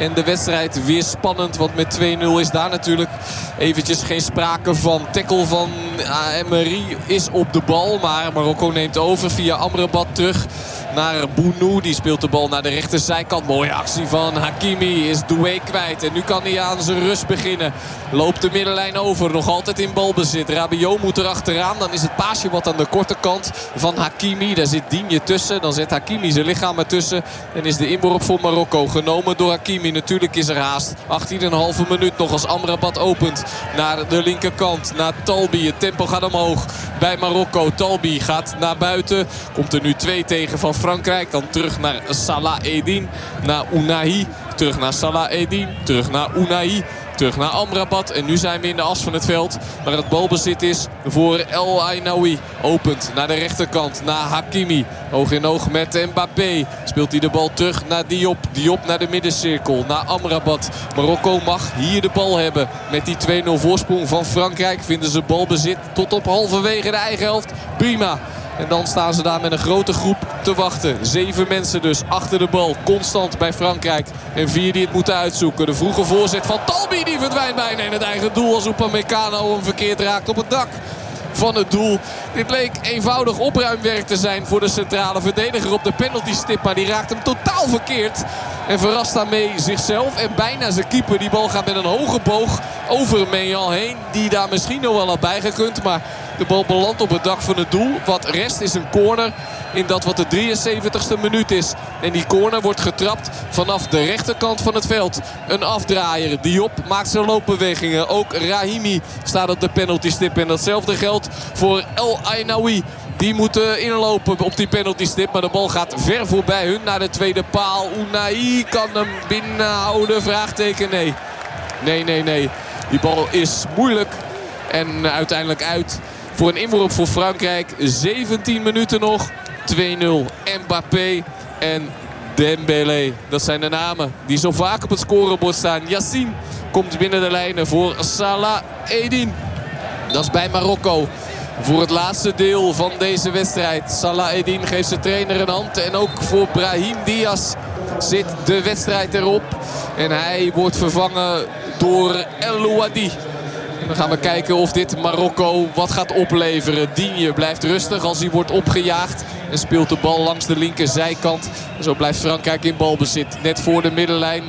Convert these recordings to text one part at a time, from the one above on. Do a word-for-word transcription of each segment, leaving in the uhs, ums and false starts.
En de wedstrijd weer spannend. Want met twee nul is daar natuurlijk eventjes geen sprake van. Tackle van Emery is op de bal. Maar Marokko neemt over via Amrabat terug naar Bounou. Die speelt de bal naar de rechterzijkant. Mooie actie van Hakimi. Is Doué kwijt. En nu kan hij aan zijn rust beginnen. Loopt de middenlijn over. Nog altijd in balbezit. Rabiot moet er achteraan. Dan is het paasje wat aan de korte kant van Hakimi. Daar zit Digne tussen. Dan zet Hakimi zijn lichaam ertussen. En is de inworp voor Marokko genomen door Hakimi. Natuurlijk is er haast. achttien komma vijf minuut nog als Amrabat opent naar de linkerkant. Naar Talbi. Het tempo gaat omhoog bij Marokko. Talbi gaat naar buiten. Komt er nu twee tegen van Frankrijk. Dan terug naar Salah Eddin. Naar Ounahi. Terug naar Salah Eddin. Terug naar Ounahi. Terug naar Amrabat. En nu zijn we in de as van het veld. Waar het balbezit is voor El Ainaoui. Opent naar de rechterkant. Naar Hakimi. Oog in oog met Mbappé. Speelt hij de bal terug naar Diop. Diop naar de middencirkel. Naar Amrabat. Marokko mag hier de bal hebben. Met die twee nul voorsprong van Frankrijk vinden ze balbezit tot op halverwege de eigen helft. Prima. En dan staan ze daar met een grote groep te wachten. Zeven mensen dus achter de bal. Constant bij Frankrijk. En vier die het moeten uitzoeken. De vroege voorzet van Talbi die verdwijnt bijna in het eigen doel. Als Upamecano hem verkeerd raakt op het dak van het doel. Dit leek eenvoudig opruimwerk te zijn voor de centrale verdediger op de penaltystip. Maar die raakt hem totaal verkeerd. En verrast daarmee zichzelf en bijna zijn keeper. Die bal gaat met een hoge boog over Mejan heen. Die daar misschien nog wel had bijgekund. Maar de bal belandt op het dak van het doel. Wat rest is een corner in dat wat de drieënzeventigste minuut is. En die corner wordt getrapt vanaf de rechterkant van het veld. Een afdraaier. Diop maakt zijn loopbewegingen. Ook Rahimi staat op de penaltystip. En datzelfde geldt voor El Ainaoui. Die moeten inlopen op die penaltystip. Maar de bal gaat ver voorbij hun naar de tweede paal. Ounahi kan hem binnenhouden. Vraagteken nee. Nee, nee, nee. Die bal is moeilijk. En uiteindelijk uit voor een inworp voor Frankrijk. zeventien minuten nog. twee nul. Mbappé en Dembélé. Dat zijn de namen die zo vaak op het scorebord staan. Yassine komt binnen de lijnen voor Salah Eddin. Dat is bij Marokko. Voor het laatste deel van deze wedstrijd. Salah Eddin geeft zijn trainer een hand. En ook voor Brahim Diaz zit de wedstrijd erop. En hij wordt vervangen door El Ouadi. Dan gaan we kijken of dit Marokko wat gaat opleveren. Digne blijft rustig als hij wordt opgejaagd. En speelt de bal langs de linkerzijkant. En zo blijft Frankrijk in balbezit. Net voor de middenlijn.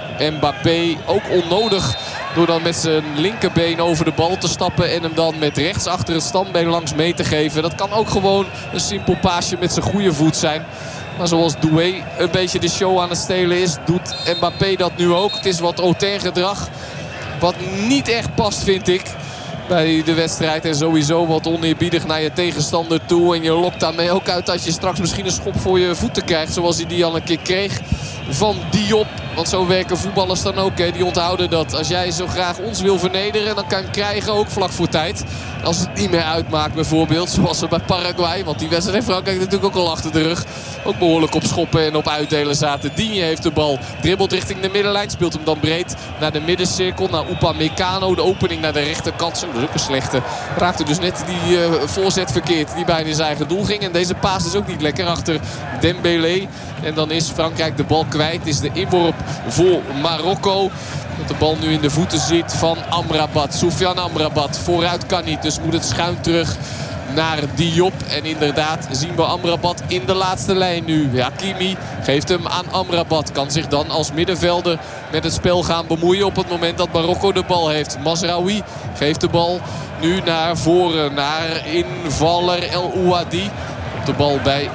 Mbappé ook onnodig. Door dan met zijn linkerbeen over de bal te stappen. En hem dan met rechts achter het standbeen langs mee te geven. Dat kan ook gewoon een simpel paasje met zijn goede voet zijn. Maar zoals Doué een beetje de show aan het stelen is, doet Mbappé dat nu ook. Het is wat hautain gedrag. Wat niet echt past, vind ik, bij de wedstrijd. En sowieso wat oneerbiedig naar je tegenstander toe. En je lokt daarmee ook uit dat je straks misschien een schop voor je voeten krijgt. Zoals hij die al een keer kreeg van Diop. Want zo werken voetballers dan ook. Hè. Die onthouden dat. Als jij zo graag ons wil vernederen, dan kan je hem krijgen ook vlak voor tijd. Als het niet meer uitmaakt bijvoorbeeld. Zoals we bij Paraguay. Want die wedstrijd heeft Frankrijk natuurlijk ook al achter de rug. Ook behoorlijk op schoppen en op uitdelen zaten. Digne heeft de bal. Dribbelt richting de middenlijn. Speelt hem dan breed naar de middencirkel. Naar Upamecano. De opening naar de rechterkant. Zo, dat is ook een slechte. Raakte dus net die uh, voorzet verkeerd. Die bijna in zijn eigen doel ging. En deze paas is ook niet lekker achter Dembélé. En dan is Frankrijk de bal kwijt. Is de inworp voor Marokko. Dat de bal nu in de voeten zit van Amrabat. Soufiane Amrabat. Vooruit kan niet. Dus moet het schuin terug naar Diop. En inderdaad zien we Amrabat in de laatste lijn nu. Hakimi geeft hem aan Amrabat. Kan zich dan als middenvelder met het spel gaan bemoeien op het moment dat Marokko de bal heeft. Mazraoui geeft de bal nu naar voren. Naar invaller El Ouadi. Op de bal bij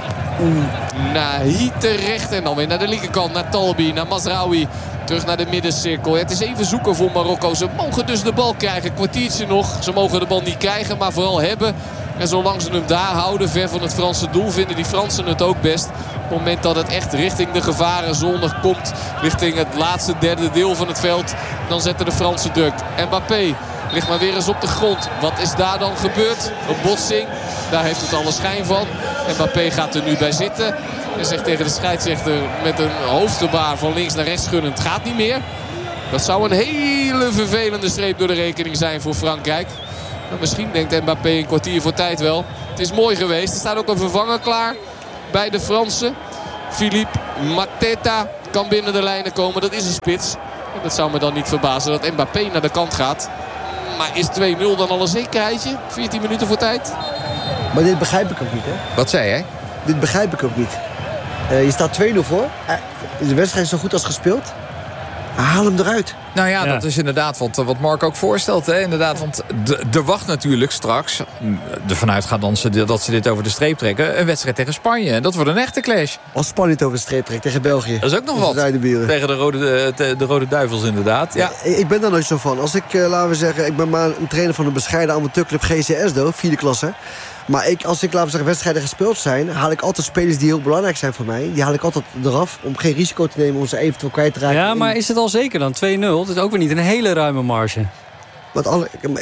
Ounahi terecht. En dan weer naar de linkerkant. Naar Talbi. Naar Mazraoui. Terug naar de middencirkel. Het is even zoeken voor Marokko. Ze mogen dus de bal krijgen. Een kwartiertje nog. Ze mogen de bal niet krijgen, maar vooral hebben. En zolang ze hem daar houden, ver van het Franse doel, vinden die Fransen het ook best. Op het moment dat het echt richting de gevarenzone komt, richting het laatste derde deel van het veld, dan zetten de Fransen druk. Mbappé ligt maar weer eens op de grond. Wat is daar dan gebeurd? Een botsing. Daar heeft het alle schijn van. Mbappé gaat er nu bij zitten. En zegt tegen de scheidsrechter met een hoofdgebaar van links naar rechts schuddend: het gaat niet meer. Dat zou een hele vervelende streep door de rekening zijn voor Frankrijk. Maar misschien denkt Mbappé een kwartier voor tijd wel. Het is mooi geweest. Er staat ook een vervanger klaar bij de Fransen. Philippe Mateta kan binnen de lijnen komen. Dat is een spits. En dat zou me dan niet verbazen dat Mbappé naar de kant gaat. Maar is twee nul dan al een zekerheidje? veertien minuten voor tijd? Maar dit begrijp ik ook niet, hè? Wat zei jij? Dit begrijp ik ook niet. Uh, je staat twee nul voor. Uh, de wedstrijd is zo goed als gespeeld. Haal hem eruit. Nou ja, Ja. dat is inderdaad wat, wat Mark ook voorstelt. Hè? Inderdaad, want er wacht natuurlijk straks... ervan uitgaan dat ze, dat ze dit over de streep trekken... een wedstrijd tegen Spanje. En dat wordt een echte clash. Als Spanje het over de streep trekt tegen België. Dat is ook nog Dus wat. de Zuidenburen. Tegen de rode, de, de rode duivels inderdaad. Ja. Ja, ik ben daar nooit zo van. Als ik, uh, laten we zeggen... ik ben maar een trainer van een bescheiden amateurclub G C S D O, vierde klasse. Maar ik, als ik, laten we zeggen, wedstrijden gespeeld zijn... haal ik altijd spelers die heel belangrijk zijn voor mij. Die haal ik altijd eraf om geen risico te nemen... om ze eventueel kwijt te raken. Ja, maar is het al zeker dan? twee nul? Dat is ook weer niet een hele ruime marge. Want alle, uh,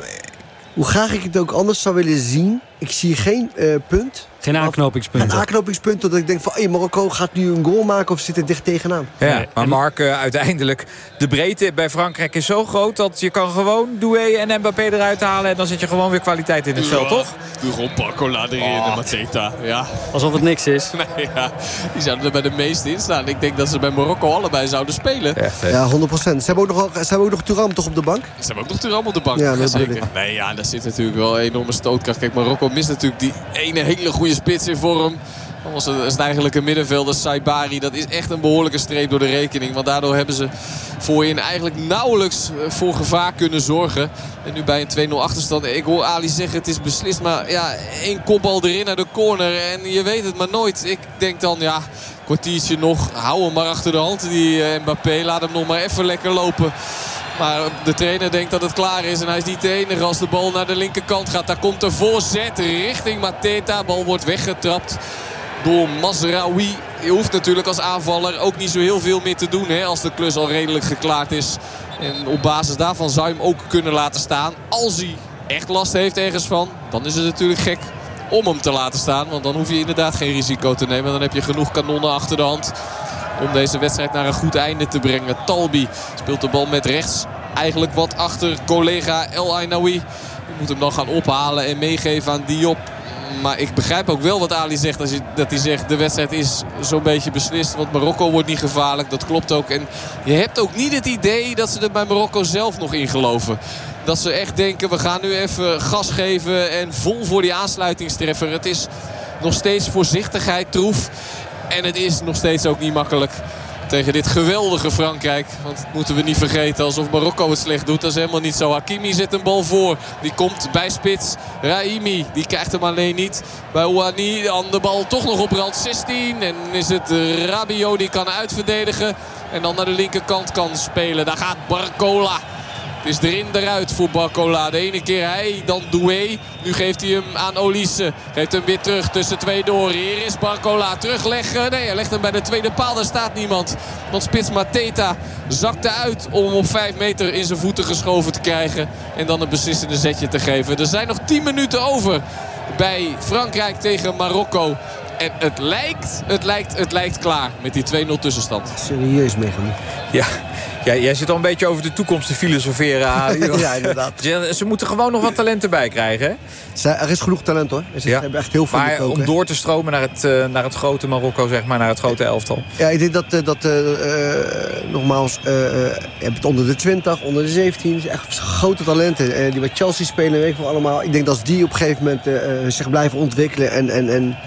hoe graag ik het ook anders zou willen zien... ik zie geen uh, punt... Geen aanknopingspunten. Een aanknopingspunt dat ik denk van... Hey, Marokko gaat nu een goal maken of zit er dicht tegenaan. Ja, Nee, maar en- Mark, uh, uiteindelijk... de breedte bij Frankrijk is zo groot... dat je kan gewoon Doué en Mbappé eruit halen... en dan zit je gewoon weer kwaliteit in het veld, toch? Doe gewoon Barcola erin en Mateta. Ja. Alsof het niks is. Nee, ja. Die zouden er bij de meeste in staan. Ik denk dat ze bij Marokko allebei zouden spelen. Echt, hè? Ja, honderd procent. Ze hebben ook nog, ze hebben ook nog Thuram toch op de bank? Ze hebben ook nog Thuram op de bank. Ja, dat bedoel zeker. ik. Nee, ja, daar zit natuurlijk wel een enorme stootkracht. Kijk, Marokko mist natuurlijk die ene hele goede spits in vorm. Dan was het, is het eigenlijk een middenvelder, Saibari. Dat is echt een behoorlijke streep door de rekening. Want daardoor hebben ze voorin eigenlijk nauwelijks voor gevaar kunnen zorgen. En nu bij een twee nul achterstand. Ik hoor Ali zeggen het is beslist. Maar ja, één kopbal erin naar de corner. En je weet het maar nooit. Ik denk dan, ja, kwartiertje nog. Hou hem maar achter de hand, die uh, Mbappé. Laat hem nog maar even lekker lopen. Maar de trainer denkt dat het klaar is. En hij is niet de enige als de bal naar de linkerkant gaat. Daar komt de voorzet richting Mateta. Bal wordt weggetrapt door Mazraoui. Je hoeft natuurlijk als aanvaller ook niet zo heel veel meer te doen. Hè, als de klus al redelijk geklaard is. En op basis daarvan zou je hem ook kunnen laten staan. Als hij echt last heeft ergens van. Dan is het natuurlijk gek om hem te laten staan. Want dan hoef je inderdaad geen risico te nemen. Dan heb je genoeg kanonnen achter de hand om deze wedstrijd naar een goed einde te brengen. Talbi speelt de bal met rechts. Eigenlijk wat achter collega El Ainaoui. Die moet hem dan gaan ophalen en meegeven aan Diop. Maar ik begrijp ook wel wat Ali zegt. Als je, dat hij zegt de wedstrijd is zo'n beetje beslist. Want Marokko wordt niet gevaarlijk. Dat klopt ook. En je hebt ook niet het idee dat ze er bij Marokko zelf nog in geloven. Dat ze echt denken we gaan nu even gas geven. En vol voor die aansluitingstreffer. Het is nog steeds voorzichtigheid troef. En het is nog steeds ook niet makkelijk tegen dit geweldige Frankrijk. Want dat moeten we niet vergeten. Alsof Marokko het slecht doet. Dat is helemaal niet zo. Hakimi zet een bal voor. Die komt bij spits. Raimi. Die krijgt hem alleen niet. Bij Ouani. Dan de bal toch nog op rand zestien. En is het Rabiot die kan uitverdedigen. En dan naar de linkerkant kan spelen. Daar gaat Barcola. Het is erin, eruit voor Barcola. De ene keer hij, dan Doué. Nu geeft hij hem aan Olise. Geeft hem weer terug tussen twee door. Hier is Barcola. Terugleggen. Nee, hij legt hem bij de tweede paal. Daar staat niemand. Want spits Mateta zakte uit om hem op vijf meter in zijn voeten geschoven te krijgen. En dan een beslissende zetje te geven. Er zijn nog tien minuten over bij Frankrijk tegen Marokko. En het lijkt, het lijkt, het lijkt klaar met die twee nul tussenstand. Serieus meegenomen. Ja. Ja, jij zit al een beetje over de toekomst te filosoferen. Ali. Ja, inderdaad. Ze, ze moeten gewoon nog wat talent erbij krijgen, hè? Ze, er is genoeg talent hoor. Ze Ja. hebben echt heel veel Maar gekoken. om door te stromen naar het, uh, naar het grote Marokko, zeg maar, naar het grote elftal. Ja, ik denk dat, uh, dat uh, uh, nogmaals, uh, uh, je hebt het onder de twintig, onder de zeventien. Echt grote talenten uh, die bij Chelsea spelen, weet ik wel allemaal. Ik denk dat als die op een gegeven moment uh, zich blijven ontwikkelen en, en, en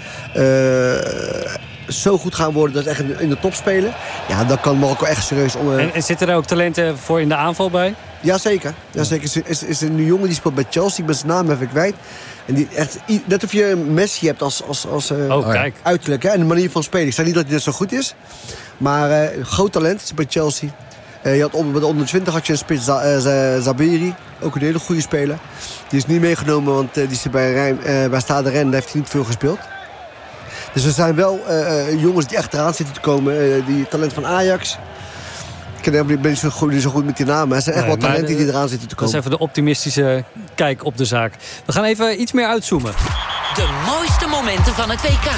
uh, zo goed gaan worden dat ze echt in de top spelen. Ja, dan kan Marokko echt serieus om. Uh... En, en zitten er ook talenten voor in de aanval bij? Jazeker. Jazeker. Is, is, is een jongen die speelt bij Chelsea. Ik ben zijn naam even kwijt. En die echt, net of je Messi hebt als, als, als uh, Oh, kijk. uiterlijk. Hè? En de manier van spelen. Ik zei niet dat hij net zo goed is. Maar uh, groot talent is bij Chelsea. Uh, je had onder, bij de onder twintig had je een spits uh, Zabiri. Ook een hele goede speler. Die is niet meegenomen, want uh, die is bij, Rijn, uh, bij Stade Rennes. Daar heeft hij niet veel gespeeld. Dus er zijn wel uh, jongens die echt eraan zitten te komen. Uh, die talent van Ajax. Ik ben niet zo goed, niet zo goed met die namen. Er zijn echt Nee, wel talenten de, die eraan zitten te komen. Dat is even de optimistische kijk op de zaak. We gaan even iets meer uitzoomen. De mooiste momenten van het W K.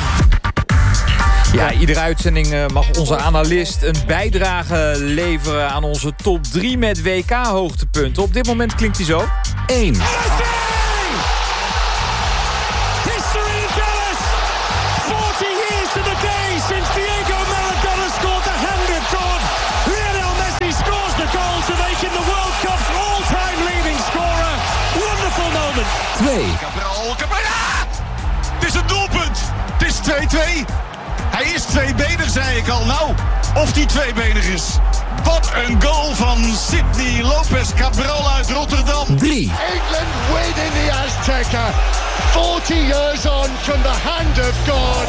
Ja, iedere uitzending mag onze analist een bijdrage leveren aan onze top drie met W K-hoogtepunten. Op dit moment klinkt hij zo. één. twee. Cabral, Cabral, ja! Het is een doelpunt. Het is twee-twee. Hij is tweebenig, zei ik al. Nou, of die tweebenig is. Wat een goal van Sidney Lopez Cabral uit Rotterdam. drie. England win in the Azteca. forty years on from the hand of God.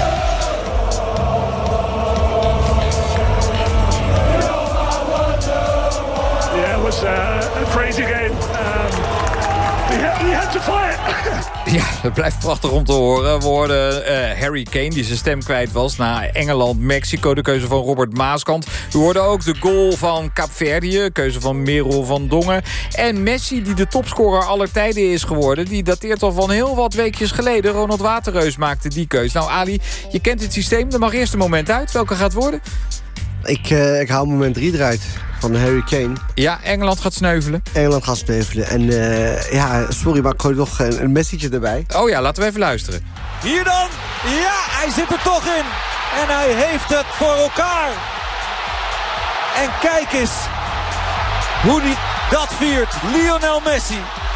Yeah, it was uh, a crazy game. Um, we, had, we had to fight. Ja, het blijft prachtig om te horen. We hoorden uh, Harry Kane, die zijn stem kwijt was... na Engeland-Mexico, de keuze van Robert Maaskant. We hoorden ook de goal van Kaapverdië, keuze van Merel van Dongen. En Messi, die de topscorer aller tijden is geworden... die dateert al van heel wat weekjes geleden. Ronald Waterreus maakte die keuze. Nou, Ali, je kent het systeem. Er mag eerst een moment uit. Welke gaat worden? Ik, uh, ik haal moment drie eruit. Van Harry Kane. Ja, Engeland gaat sneuvelen. Engeland gaat sneuvelen. En uh, ja, sorry, maar ik gooi nog een, een message erbij. Oh ja, laten we even luisteren. Hier dan. Ja, hij zit er toch in. En hij heeft het voor elkaar. En kijk eens hoe hij dat viert. Lionel Messi.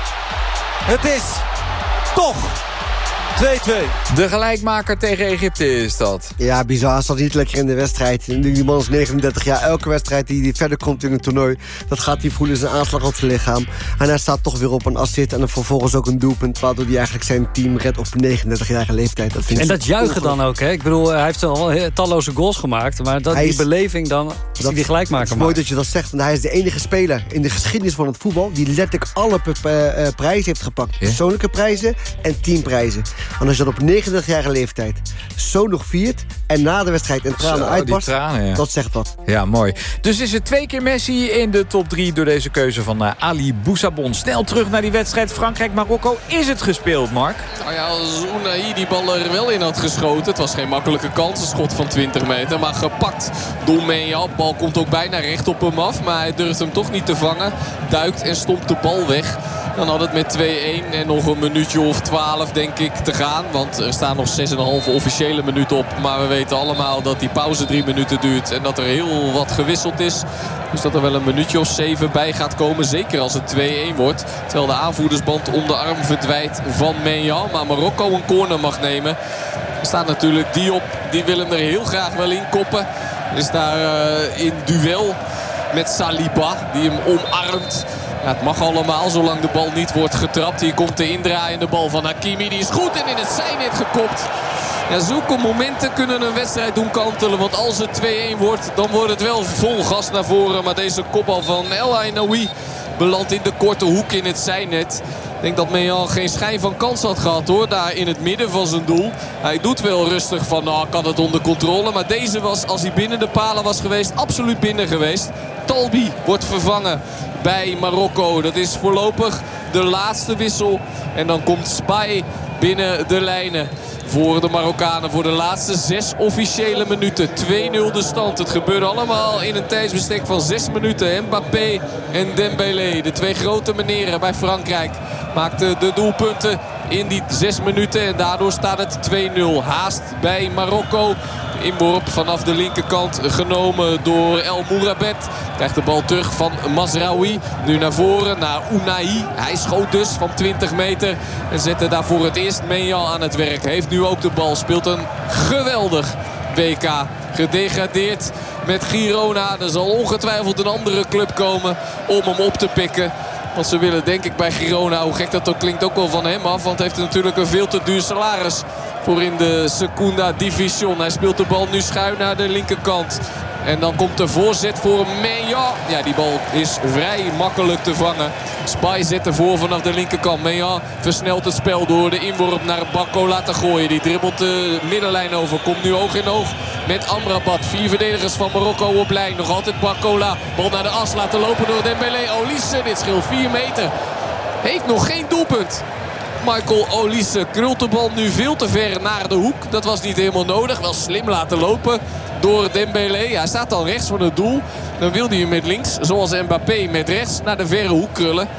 Het is toch twee-twee. De gelijkmaker tegen Egypte is dat. Ja, bizar. Hij zat niet lekker in de wedstrijd. Die man is negenendertig jaar. Elke wedstrijd die, die verder komt in een toernooi... dat gaat hij voelen, zijn aanslag op zijn lichaam. En hij staat toch weer op een assist. En dan vervolgens ook een doelpunt... waardoor hij eigenlijk zijn team redt op negenendertigjarige leeftijd. Dat vind en dat juichen dan ook, hè? Ik bedoel, hij heeft al talloze goals gemaakt... maar dat, die is, beleving dan, als hij die gelijkmaker maakt. Het is mooi dat je dat zegt. En hij is de enige speler in de geschiedenis van het voetbal... die letterlijk alle uh, prijzen heeft gepakt. Ja? Persoonlijke prijzen en teamprijzen. En als je dat op negenendertigjarige leeftijd zo nog viert... en na de wedstrijd en tranen uitbarst, tranen, ja. Dat zegt wat. Ja, mooi. Dus is het twee keer Messi in de top drie... door deze keuze van uh, Ali Boussabon. Snel terug naar die wedstrijd Frankrijk-Marokko. Is het gespeeld, Mark? Nou ja, als Unai die bal er wel in had geschoten... het was geen makkelijke kans, een schot van twintig meter... maar gepakt door Meja. Bal komt ook bijna recht op hem af... maar hij durft hem toch niet te vangen. Duikt en stompt de bal weg... Dan had het met twee-een en nog een minuutje of twaalf denk ik te gaan. Want er staan nog zes komma vijf officiële minuten op. Maar we weten allemaal dat die pauze drie minuten duurt. En dat er heel wat gewisseld is. Dus dat er wel een minuutje of zeven bij gaat komen. Zeker als het twee-een wordt. Terwijl de aanvoerdersband om de arm verdwijnt van Mejan. Maar Marokko een corner mag nemen. Er staat natuurlijk Diop. Die wil hem er heel graag wel in koppen. Er is daar uh, in duel met Saliba. Die hem omarmt. Ja, het mag allemaal, zolang de bal niet wordt getrapt. Hier komt de indraaiende bal van Hakimi. Die is goed en in het zijnet gekopt. Ja, zulke momenten kunnen een wedstrijd doen kantelen. Want als het twee-een wordt, dan wordt het wel vol gas naar voren. Maar deze kopbal van El Ainaoui belandt in de korte hoek in het zijnet. Ik denk dat Mejan geen schijn van kans had gehad hoor. Daar in het midden van zijn doel. Hij doet wel rustig van, nou kan het onder controle. Maar deze was, als hij binnen de palen was geweest, absoluut binnen geweest. Talbi wordt vervangen bij Marokko. Dat is voorlopig de laatste wissel. En dan komt Spy binnen de lijnen voor de Marokkanen. Voor de laatste zes officiële minuten. twee-nul de stand. Het gebeurde allemaal in een tijdsbestek van zes minuten. Mbappé en Dembélé. De twee grote meneren bij Frankrijk maakten de doelpunten in die zes minuten. En daardoor staat het twee-nul. Haast bij Marokko. Inworp vanaf de linkerkant genomen door El Mourabet. Krijgt de bal terug van Mazraoui. Nu naar voren naar Unai. Hij schoot dus van twintig meter. En zette daar voor het eerst Mejan aan het werk. Heeft nu ook de bal. Speelt een geweldig W K. Gedegradeerd met Girona. Er zal ongetwijfeld een andere club komen om hem op te pikken. Want ze willen denk ik bij Girona, hoe gek dat ook klinkt, ook wel van hem af. Want hij heeft natuurlijk een veel te duur salaris voor in de Segunda Division. Hij speelt de bal nu schuin naar de linkerkant. En dan komt de voorzet voor Mejan. Ja, die bal is vrij makkelijk te vangen. Spy zet ervoor vanaf de linkerkant. Mejan versnelt het spel door de inworp naar Barcola te gooien. Die dribbelt de middenlijn over. Komt nu oog in oog met Amrabat. Vier verdedigers van Marokko op lijn. Nog altijd Barcola. Bal naar de as laten lopen door Dembélé. Olise, dit scheelt vier meter. Heeft nog geen doelpunt. Michael Olise krult de bal nu veel te ver naar de hoek. Dat was niet helemaal nodig. Wel slim laten lopen door Dembélé. Hij staat al rechts van het doel. Dan wil hij hem met links, zoals Mbappé met rechts, naar de verre hoek krullen.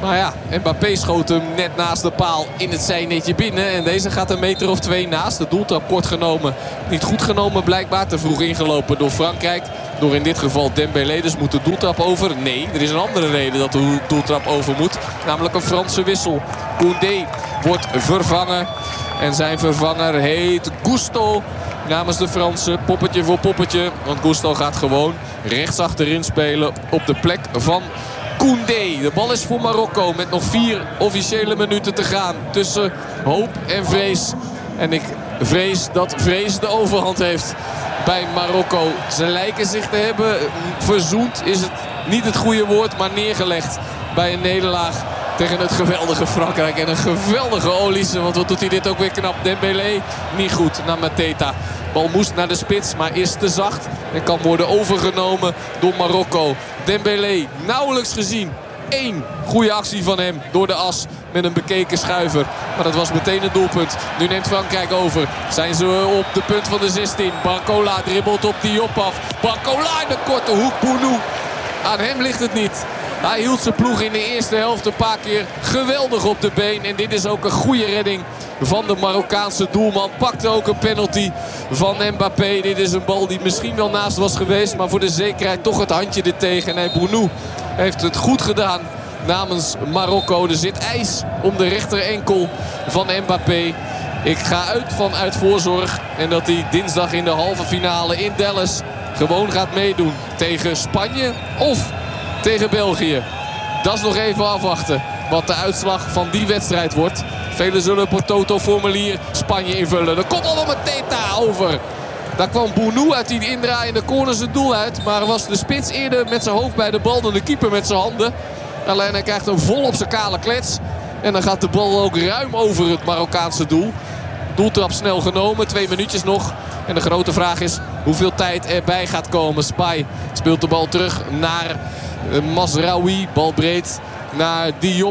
Maar ja, Mbappé schoot hem net naast de paal in het zijnetje binnen. En deze gaat een meter of twee naast. De doeltrap kort genomen. Niet goed genomen blijkbaar. Te vroeg ingelopen door Frankrijk. Door in dit geval Dembélé. Dus moet de doeltrap over? Nee, er is een andere reden dat de doeltrap over moet. Namelijk een Franse wissel. Koundé wordt vervangen. En zijn vervanger heet Gusto. Namens de Fransen, poppetje voor poppetje. Want Gusto gaat gewoon rechts achterin spelen op de plek van Koundé. De bal is voor Marokko met nog vier officiële minuten te gaan. Tussen hoop en vrees. En ik vrees dat vrees de overhand heeft bij Marokko. Ze lijken zich te hebben verzoend. Is het niet het goede woord, maar neergelegd bij een nederlaag tegen het geweldige Frankrijk. En een geweldige Olise. Want wat doet hij dit ook weer knap. Dembélé niet goed naar Mateta. Bal moest naar de spits, maar is te zacht. En kan worden overgenomen door Marokko. Dembélé nauwelijks gezien. Eén goede actie van hem door de as met een bekeken schuiver. Maar dat was meteen een doelpunt. Nu neemt Frankrijk over. Zijn ze op de punt van de zestien. Barcola dribbelt op Diop af. Barcola in de korte hoek. Bounou. Aan hem ligt het niet. Hij hield zijn ploeg in de eerste helft een paar keer geweldig op de been. En dit is ook een goede redding van de Marokkaanse doelman. Pakte ook een penalty van Mbappé. Dit is een bal die misschien wel naast was geweest. Maar voor de zekerheid toch het handje er tegen. En Bounou heeft het goed gedaan namens Marokko. Er zit ijs om de rechter enkel van Mbappé. Ik ga uit van uit voorzorg. En dat hij dinsdag in de halve finale in Dallas gewoon gaat meedoen tegen Spanje of tegen België. Dat is nog even afwachten wat de uitslag van die wedstrijd wordt. Velen zullen op het Toto-formulier Spanje invullen. Er komt al een Mateta over. Daar kwam Bounou uit die indraaiende corner zijn doel uit. Maar was de spits eerder met zijn hoofd bij de bal dan de keeper met zijn handen. Alleen hij krijgt hem vol op zijn kale klets. En dan gaat de bal ook ruim over het Marokkaanse doel. Doeltrap snel genomen, twee minuutjes nog. En de grote vraag is hoeveel tijd erbij gaat komen. Spy speelt de bal terug naar Mazraoui. Bal breed naar Diop.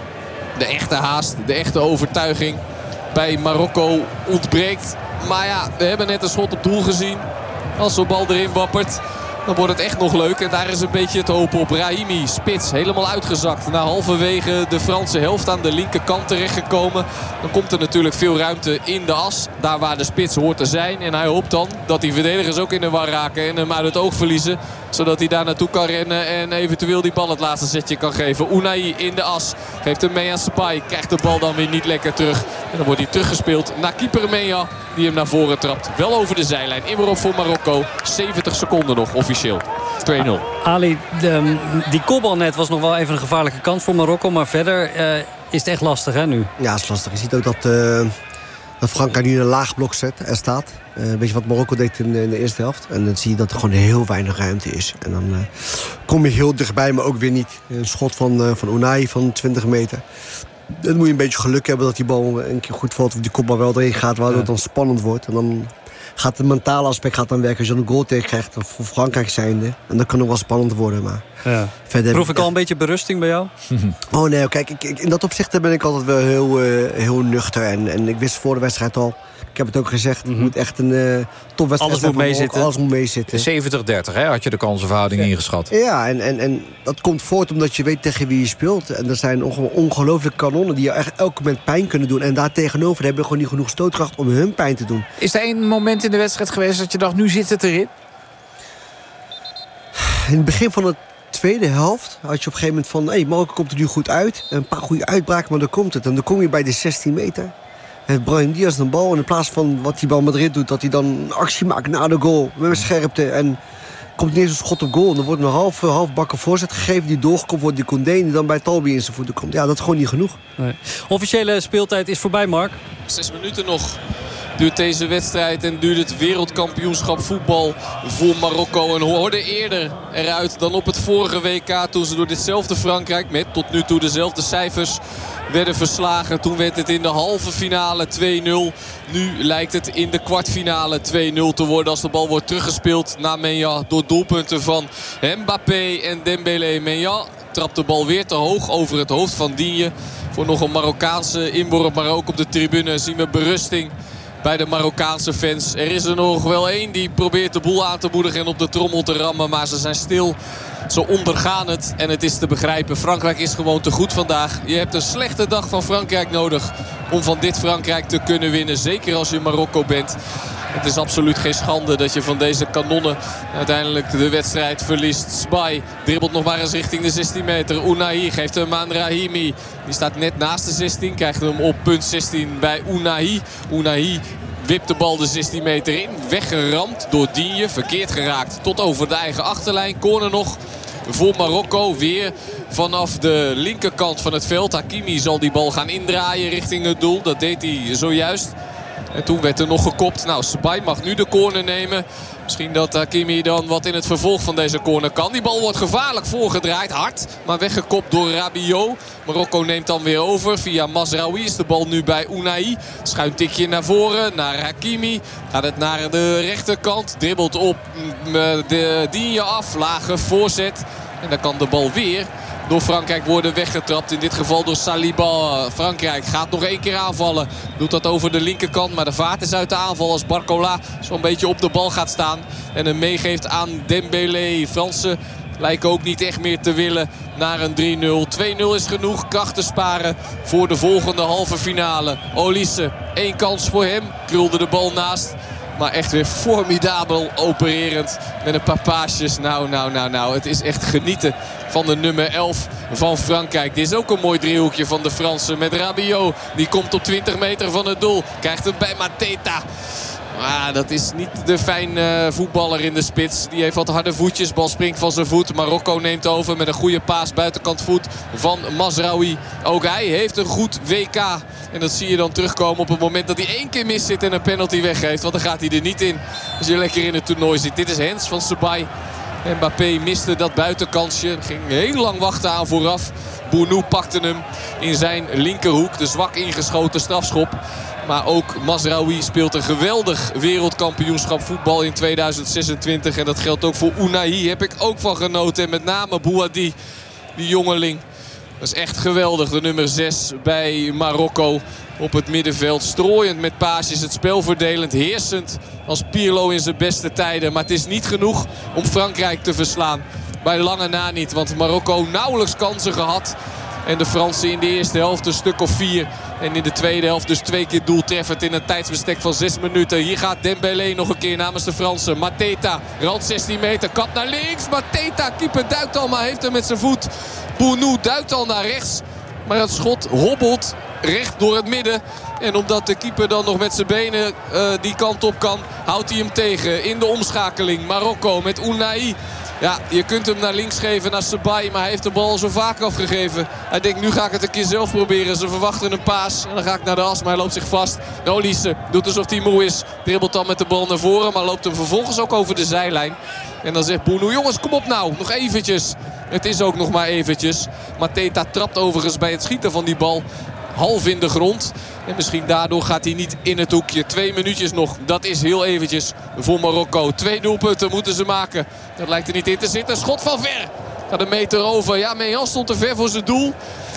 De echte haast, de echte overtuiging bij Marokko ontbreekt. Maar ja, we hebben net een schot op doel gezien. Als zo'n bal erin wappert, dan wordt het echt nog leuk. En daar is een beetje het hoop op. Brahimi, spits, helemaal uitgezakt. Na halverwege de Franse helft aan de linkerkant terechtgekomen. Dan komt er natuurlijk veel ruimte in de as. Daar waar de spits hoort te zijn. En hij hoopt dan dat die verdedigers ook in de war raken. En hem uit het oog verliezen. Zodat hij daar naartoe kan rennen. En eventueel die bal het laatste setje kan geven. Unai in de as. Geeft hem mee aan Spy. Krijgt de bal dan weer niet lekker terug. En dan wordt hij teruggespeeld naar keeper Mea. Die hem naar voren trapt. Wel over de zijlijn. Inworp voor Marokko. zeventig seconden nog officieel. twee nul. Ali, de, die kopbal net was nog wel even een gevaarlijke kans voor Marokko. Maar verder uh, is het echt lastig hè nu. Ja, het is lastig. Je ziet ook dat, uh, dat Frankrijk nu een laag blok zet. Er staat. Uh, weet je wat Marokko deed in, in de eerste helft? En dan zie je dat er gewoon heel weinig ruimte is. En dan uh, kom je heel dichtbij, maar ook weer niet. Een schot van, uh, van Unai van twintig meter. Dan moet je een beetje geluk hebben dat die bal een keer goed valt. Of die kopbal wel erin gaat, waardoor het dan spannend wordt. En dan gaat het mentale aspect gaat dan werken. Als je een goal tegen krijgt, voor Frankrijk zijnde. En dat kan nog wel spannend worden. Maar ja. Verder proef ik al een beetje berusting bij jou? Oh nee, kijk, ik, ik, in dat opzicht ben ik altijd wel heel, uh, heel nuchter. En, en ik wist voor de wedstrijd al, ik heb het ook gezegd, het Mm-hmm. moet echt een uh, topwedstrijd alles zijn. Moet meezitten. Alles moet meezitten. zeventig dertig hè, had je de kansenverhouding ja. ingeschat. Ja, en, en, en dat komt voort omdat je weet tegen wie je speelt. En er zijn ongelooflijke kanonnen die je echt elk moment pijn kunnen doen. En daar tegenover hebben we gewoon niet genoeg stootkracht om hun pijn te doen. Is er één moment in de wedstrijd geweest dat je dacht, nu zit het erin? In het begin van de tweede helft had je op een gegeven moment van, hé, hey, Marokko komt er nu goed uit. Een paar goede uitbraken, maar dan komt het. En dan kom je bij de zestien meter. Heeft Brahim Diaz een bal. En in plaats van wat hij bij Madrid doet, dat hij dan een actie maakt na de goal. Met scherpte. En komt ineens een schot op goal. En dan wordt een half, half bakken voorzet gegeven die doorgekomen wordt. Die Koundé die dan bij Talbi in zijn voeten komt. Ja, dat is gewoon niet genoeg. Nee. Officiële speeltijd is voorbij, Mark. Zes minuten nog duurt deze wedstrijd en duurt het wereldkampioenschap voetbal voor Marokko. En hoorde eerder eruit dan op het vorige W K toen ze door ditzelfde Frankrijk met tot nu toe dezelfde cijfers werden verslagen. Toen werd het in de halve finale twee nul. Nu lijkt het in de kwartfinale twee nul te worden als de bal wordt teruggespeeld naar Mea door doelpunten van Mbappé en Dembélé. Mea trapt de bal weer te hoog over het hoofd van Digne voor nog een Marokkaanse inworp. Maar ook op de tribune zien we berusting bij de Marokkaanse fans. Er is er nog wel één die probeert de boel aan te moedigen en op de trommel te rammen. Maar ze zijn stil Ze ondergaan het en het is te begrijpen. Frankrijk is gewoon te goed vandaag. Je hebt een slechte dag van Frankrijk nodig om van dit Frankrijk te kunnen winnen. Zeker als je Marokko bent. Het is absoluut geen schande dat je van deze kanonnen uiteindelijk de wedstrijd verliest. Sbai dribbelt nog maar eens richting de zestien meter. Ounahi geeft hem aan Rahimi. Die staat net naast de zestien. Krijgt hem op punt zestien bij Ounahi. Ounahi wipt de bal de zestien meter in. Weggeramd door Digne. Verkeerd geraakt tot over de eigen achterlijn. Corner nog voor Marokko. Weer vanaf de linkerkant van het veld. Hakimi zal die bal gaan indraaien richting het doel. Dat deed hij zojuist. En toen werd er nog gekopt. Nou, Sbai mag nu de corner nemen. Misschien dat Hakimi dan wat in het vervolg van deze corner kan. Die bal wordt gevaarlijk voorgedraaid. Hard, maar weggekopt door Rabiot. Marokko neemt dan weer over. Via Mazraoui is de bal nu bij Ounahi. Schuin tikje naar voren, naar Hakimi. Gaat het naar de rechterkant. Dribbelt op de Digne af. Lage voorzet. En dan kan de bal weer door Frankrijk worden weggetrapt. In dit geval door Saliba. Frankrijk gaat nog één keer aanvallen. Doet dat over de linkerkant. Maar de vaart is uit de aanval als Barcola zo'n beetje op de bal gaat staan. En hem meegeeft aan Dembélé. Fransen lijken ook niet echt meer te willen naar een drie nul. twee nul is genoeg. Krachten sparen voor de volgende halve finale. Olise, één kans voor hem. Krulde de bal naast. Maar echt weer formidabel opererend. Met een paar paasjes. Nou, nou, nou, nou. Het is echt genieten van de nummer elf van Frankrijk. Dit is ook een mooi driehoekje van de Fransen. Met Rabiot. Die komt op twintig meter van het doel. Krijgt hem bij Mateta. Maar dat is niet de fijne voetballer in de spits. Die heeft wat harde voetjes. Bal springt van zijn voet. Marokko neemt over met een goede paas buitenkant voet van Mazraoui. Ook hij heeft een goed W K. En dat zie je dan terugkomen op het moment dat hij één keer mis zit en een penalty weggeeft. Want dan gaat hij er niet in als je lekker in het toernooi zit. Dit is Hens van Sbai. Mbappé miste dat buitenkansje. Ging heel lang wachten aan vooraf. Bounou pakte hem in zijn linkerhoek. De zwak ingeschoten strafschop. Maar ook Mazraoui speelt een geweldig wereldkampioenschap voetbal in tweeduizend zesentwintig. En dat geldt ook voor Ounahi. Heb ik ook van genoten. En met name Bouhaddi, die jongeling. Dat is echt geweldig. De nummer zes bij Marokko op het middenveld. Strooiend met paasjes. Het spel verdelend. Heersend als Pirlo in zijn beste tijden. Maar het is niet genoeg om Frankrijk te verslaan. Bij lange na niet. Want Marokko nauwelijks kansen gehad. En de Fransen in de eerste helft een stuk of vier. En in de tweede helft dus twee keer doeltreffend in een tijdsbestek van zes minuten. Hier gaat Dembélé nog een keer namens de Fransen. Mateta, rand zestien meter, kap naar links. Mateta, keeper duikt al, maar heeft hem met zijn voet. Bounou duikt al naar rechts. Maar het schot hobbelt recht door het midden. En omdat de keeper dan nog met zijn benen uh, die kant op kan, houdt hij hem tegen in de omschakeling. Marokko met Ounahi. Ja, je kunt hem naar links geven, naar Sbai. Maar hij heeft de bal zo vaak afgegeven. Hij denkt, nu ga ik het een keer zelf proberen. Ze verwachten een paas. En dan ga ik naar de as, maar hij loopt zich vast. Olise doet alsof hij moe is. Dribbelt dan met de bal naar voren. Maar loopt hem vervolgens ook over de zijlijn. En dan zegt Bounou, jongens, kom op nou. Nog eventjes. Het is ook nog maar eventjes. Mateta trapt overigens bij het schieten van die bal half in de grond. En misschien daardoor gaat hij niet in het hoekje. Twee minuutjes nog. Dat is heel eventjes voor Marokko. Twee doelpunten moeten ze maken. Dat lijkt er niet in te zitten. Schot van ver. Gaat een meter over. Ja, Mejan stond te ver voor zijn doel.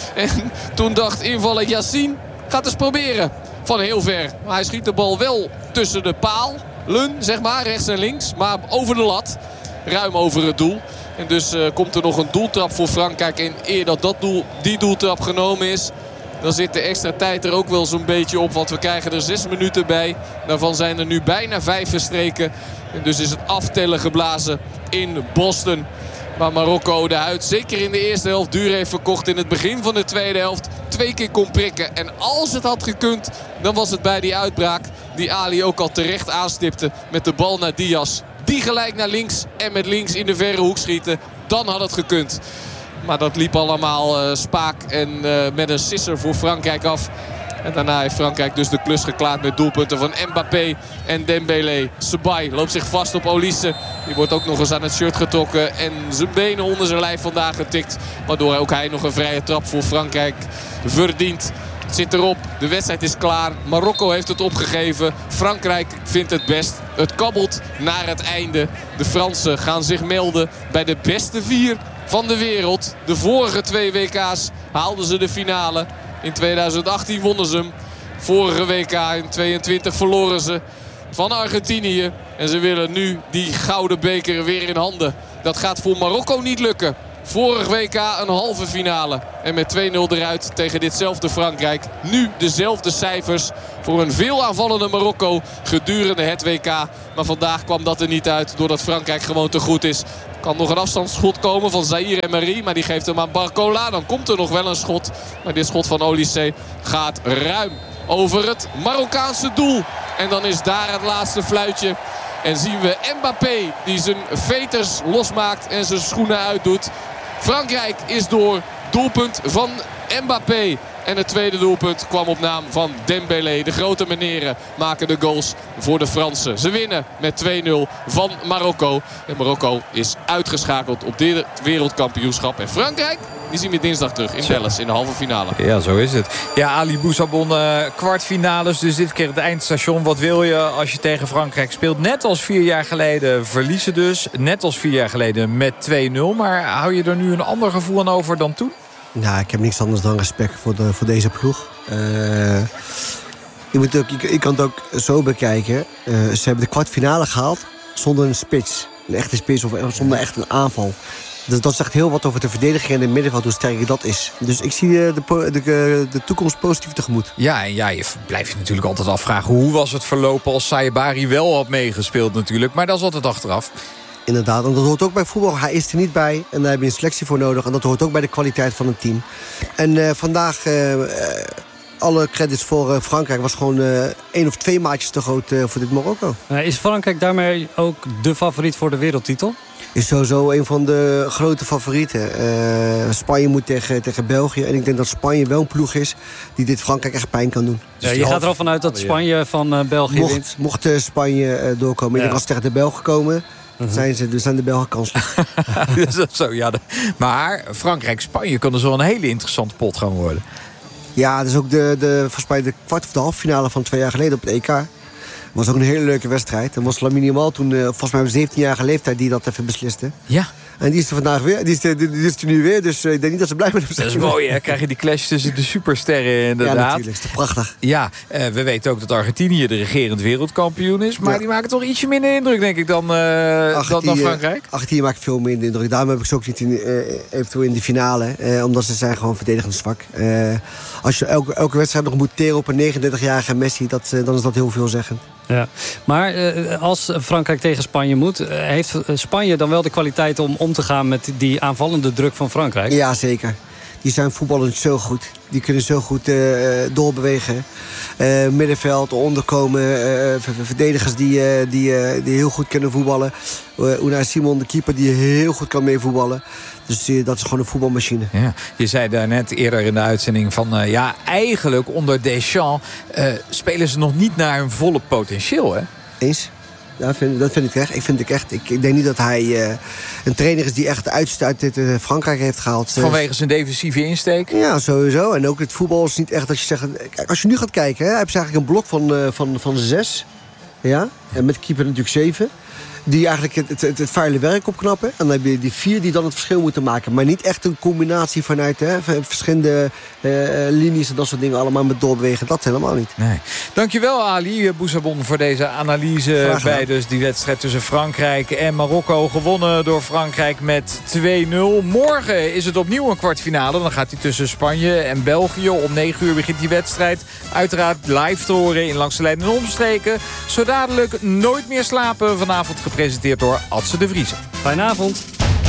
En toen dacht invaller Yassine, gaat eens proberen. Van heel ver. Maar hij schiet de bal wel tussen de paal. Lun, zeg maar, rechts en links. Maar over de lat. Ruim over het doel. En dus uh, komt er nog een doeltrap voor Frankrijk. En eer dat, dat doel, die doeltrap genomen is, dan zit de extra tijd er ook wel zo'n beetje op. Want we krijgen er zes minuten bij. Daarvan zijn er nu bijna vijf verstreken. En dus is het aftellen geblazen in Boston. Waar Marokko de huid zeker in de eerste helft duur heeft verkocht. In het begin van de tweede helft twee keer kon prikken. En als het had gekund, dan was het bij die uitbraak die Ali ook al terecht aanstipte met de bal naar Diaz. Die gelijk naar links en met links in de verre hoek schieten. Dan had het gekund. Maar dat liep allemaal uh, spaak en uh, met een sisser voor Frankrijk af. En daarna heeft Frankrijk dus de klus geklaard met doelpunten van Mbappé en Dembélé. Sbai loopt zich vast op Olise. Die wordt ook nog eens aan het shirt getrokken en zijn benen onder zijn lijf vandaag getikt. Waardoor ook hij nog een vrije trap voor Frankrijk verdient. Het zit erop, de wedstrijd is klaar. Marokko heeft het opgegeven. Frankrijk vindt het best. Het kabbelt naar het einde. De Fransen gaan zich melden bij de beste vier van de wereld. De vorige twee W K's haalden ze de finale. In tweeduizend achttien wonnen ze hem. Vorige W K in tweeëntwintig verloren ze van Argentinië. En ze willen nu die gouden beker weer in handen. Dat gaat voor Marokko niet lukken. Vorig W K een halve finale. En met twee nul eruit tegen ditzelfde Frankrijk. Nu dezelfde cijfers voor een veel aanvallende Marokko gedurende het W K. Maar vandaag kwam dat er niet uit doordat Frankrijk gewoon te goed is. Kan nog een afstandsschot komen van Zaïre Emery. Maar die geeft hem aan Barcola. Dan komt er nog wel een schot. Maar dit schot van Olysée gaat ruim over het Marokkaanse doel. En dan is daar het laatste fluitje. En zien we Mbappé die zijn veters losmaakt en zijn schoenen uitdoet. Frankrijk is door. Doelpunt van Mbappé. En het tweede doelpunt kwam op naam van Dembélé. De grote meneren maken de goals voor de Fransen. Ze winnen met twee nul van Marokko. En Marokko is uitgeschakeld op dit wereldkampioenschap. En Frankrijk, die zien we dinsdag terug in Dallas in de halve finale. Ja, zo is het. Ja, Ali Boussabon, uh, kwartfinales. Dus dit keer het eindstation. Wat wil je als je tegen Frankrijk speelt? Net als vier jaar geleden verliezen dus. Net als vier jaar geleden met twee nul. Maar hou je er nu een ander gevoel aan over dan toen? Ja, ik heb niks anders dan respect voor, de, voor deze ploeg. Uh, je, moet ook, je, je kan het ook zo bekijken. Uh, ze hebben de kwartfinale gehaald zonder een spits. Een echte spits of zonder echt een aanval. Dus dat zegt heel wat over de verdediging en het middenveld, hoe sterk dat is. Dus ik zie de, de, de, de toekomst positief tegemoet. Ja, en ja, je blijft je natuurlijk altijd afvragen... hoe was het verlopen als Sayebari wel had meegespeeld natuurlijk. Maar dat is altijd achteraf. Inderdaad, en dat hoort ook bij voetbal. Hij is er niet bij en daar heb je een selectie voor nodig. En dat hoort ook bij de kwaliteit van het team. En uh, vandaag, uh, uh, alle credits voor uh, Frankrijk... was gewoon uh, één of twee maatjes te groot uh, voor dit Marokko. Uh, is Frankrijk daarmee ook de favoriet voor de wereldtitel? Is sowieso een van de grote favorieten. Uh, Spanje moet tegen, tegen België. En ik denk dat Spanje wel een ploeg is die dit Frankrijk echt pijn kan doen. Ja, je gaat er al vanuit dat Spanje van uh, België mocht, wint? Mocht uh, Spanje uh, doorkomen. Ja. Ik denk als ze tegen de Belgen komen... Uh-huh. Zijn ze, dus zijn de Belgen kanselijk. Zo, ja, de, maar Frankrijk-Spanje kan dus wel een hele interessante pot gaan worden. Ja, dat is ook de, de, volgens mij de kwart of de halve finale van twee jaar geleden op het E K. Dat was ook een hele leuke wedstrijd. En was Lamine Yamal toen, uh, volgens mij op zeventienjarige leeftijd, die dat even besliste. Ja. En die is er vandaag weer. Die is er, die is er nu weer. Dus uh, ik denk niet dat ze blij met hem zijn. Dat is mooi, hè? Krijg je die clash tussen de supersterren inderdaad. Ja, natuurlijk. Dat is toch prachtig. Ja, uh, we weten ook dat Argentinië de regerend wereldkampioen is. Maar ja. die maken toch ietsje minder indruk, denk ik, dan, uh, dan, dan Frankrijk. Argentinië maakt veel minder indruk. Daarom heb ik ze ook niet in, uh, eventueel in de finale. Uh, omdat ze zijn gewoon verdedigend zwak. Uh, als je elke, elke wedstrijd nog moet teren op een negenendertigjarige Messi... Dat, uh, dan is dat heel veelzeggend. Ja. Maar uh, als Frankrijk tegen Spanje moet... Uh, heeft Spanje dan wel de kwaliteit om om te gaan met die aanvallende druk van Frankrijk? Ja, zeker. Die zijn voetballend zo goed. Die kunnen zo goed uh, doorbewegen. Uh, middenveld, onderkomen. Uh, verdedigers die, uh, die, uh, die heel goed kunnen voetballen. Uh, Unai Simon, de keeper, die heel goed kan meevoetballen. Dus uh, dat is gewoon een voetbalmachine. Ja, je zei daar net eerder in de uitzending van... Uh, ja, eigenlijk onder Deschamps uh, spelen ze nog niet naar hun volle potentieel, hè? Eens. Ja, vind, dat vind ik echt. Ik vind ik echt. Ik, ik denk niet dat hij uh, een trainer is die echt uitst uit dit uh, Frankrijk heeft gehaald. Vanwege zijn defensieve insteek? Ja, sowieso. En ook het voetbal is niet echt dat je zegt... Kijk, als je nu gaat kijken, hè, heb je eigenlijk een blok van, uh, van, van zes. Ja. En met de keeper natuurlijk zeven. Die eigenlijk het, het, het, het vuile werk opknappen. En dan heb je die vier die dan het verschil moeten maken. Maar niet echt een combinatie vanuit hè, verschillende uh, linies en dat soort dingen allemaal met doorbewegen. Dat helemaal niet. Nee. Dankjewel Ali Boussabon voor deze analyse bij dus die wedstrijd tussen Frankrijk en Marokko. Gewonnen door Frankrijk met twee nul. Morgen is het opnieuw een kwartfinale. Dan gaat hij tussen Spanje en België. Om negen uur begint die wedstrijd. Uiteraard live te horen in Langs de Lijn en Omstreken. Zo dadelijk Nooit meer slapen. Vanavond gepresenteerd door Adse de Vriese. Fijne avond.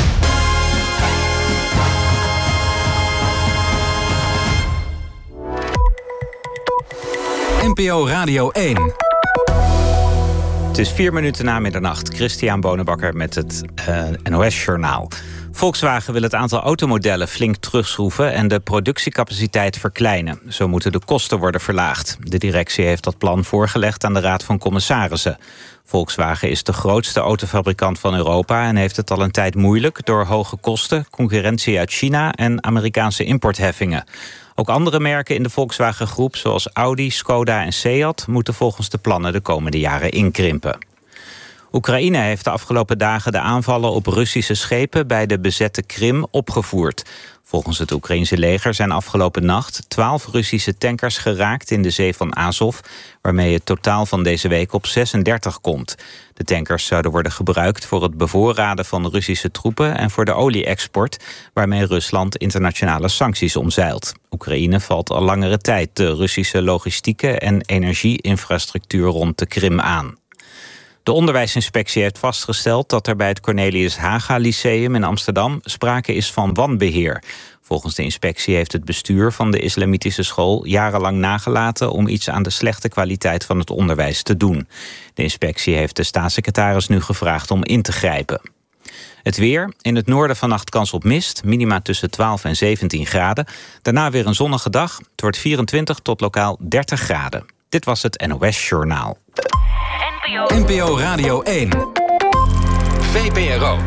N P O Radio één. Het is vier minuten na middernacht. Christian Bonenbakker met het uh, N O S-journaal. Volkswagen wil het aantal automodellen flink terugschroeven en de productiecapaciteit verkleinen. Zo moeten de kosten worden verlaagd. De directie heeft dat plan voorgelegd aan de Raad van Commissarissen. Volkswagen is de grootste autofabrikant van Europa en heeft het al een tijd moeilijk door hoge kosten, concurrentie uit China en Amerikaanse importheffingen. Ook andere merken in de Volkswagen-groep, zoals Audi, Skoda en Seat, moeten volgens de plannen de komende jaren inkrimpen. Oekraïne heeft de afgelopen dagen de aanvallen op Russische schepen bij de bezette Krim opgevoerd. Volgens het Oekraïense leger zijn afgelopen nacht twaalf Russische tankers geraakt in de zee van Azov, waarmee het totaal van deze week op zesendertig komt. De tankers zouden worden gebruikt voor het bevoorraden van Russische troepen en voor de olie-export, waarmee Rusland internationale sancties omzeilt. Oekraïne valt al langere tijd de Russische logistieke en energie-infrastructuur rond de Krim aan. De onderwijsinspectie heeft vastgesteld dat er bij het Cornelius Haga Lyceum in Amsterdam sprake is van wanbeheer. Volgens de inspectie heeft het bestuur van de islamitische school jarenlang nagelaten om iets aan de slechte kwaliteit van het onderwijs te doen. De inspectie heeft de staatssecretaris nu gevraagd om in te grijpen. Het weer. In het noorden vannacht kans op mist. Minima tussen twaalf en zeventien graden. Daarna weer een zonnige dag. Het wordt vierentwintig tot lokaal dertig graden. Dit was het N O S Journaal. N P O Radio één. V P R O.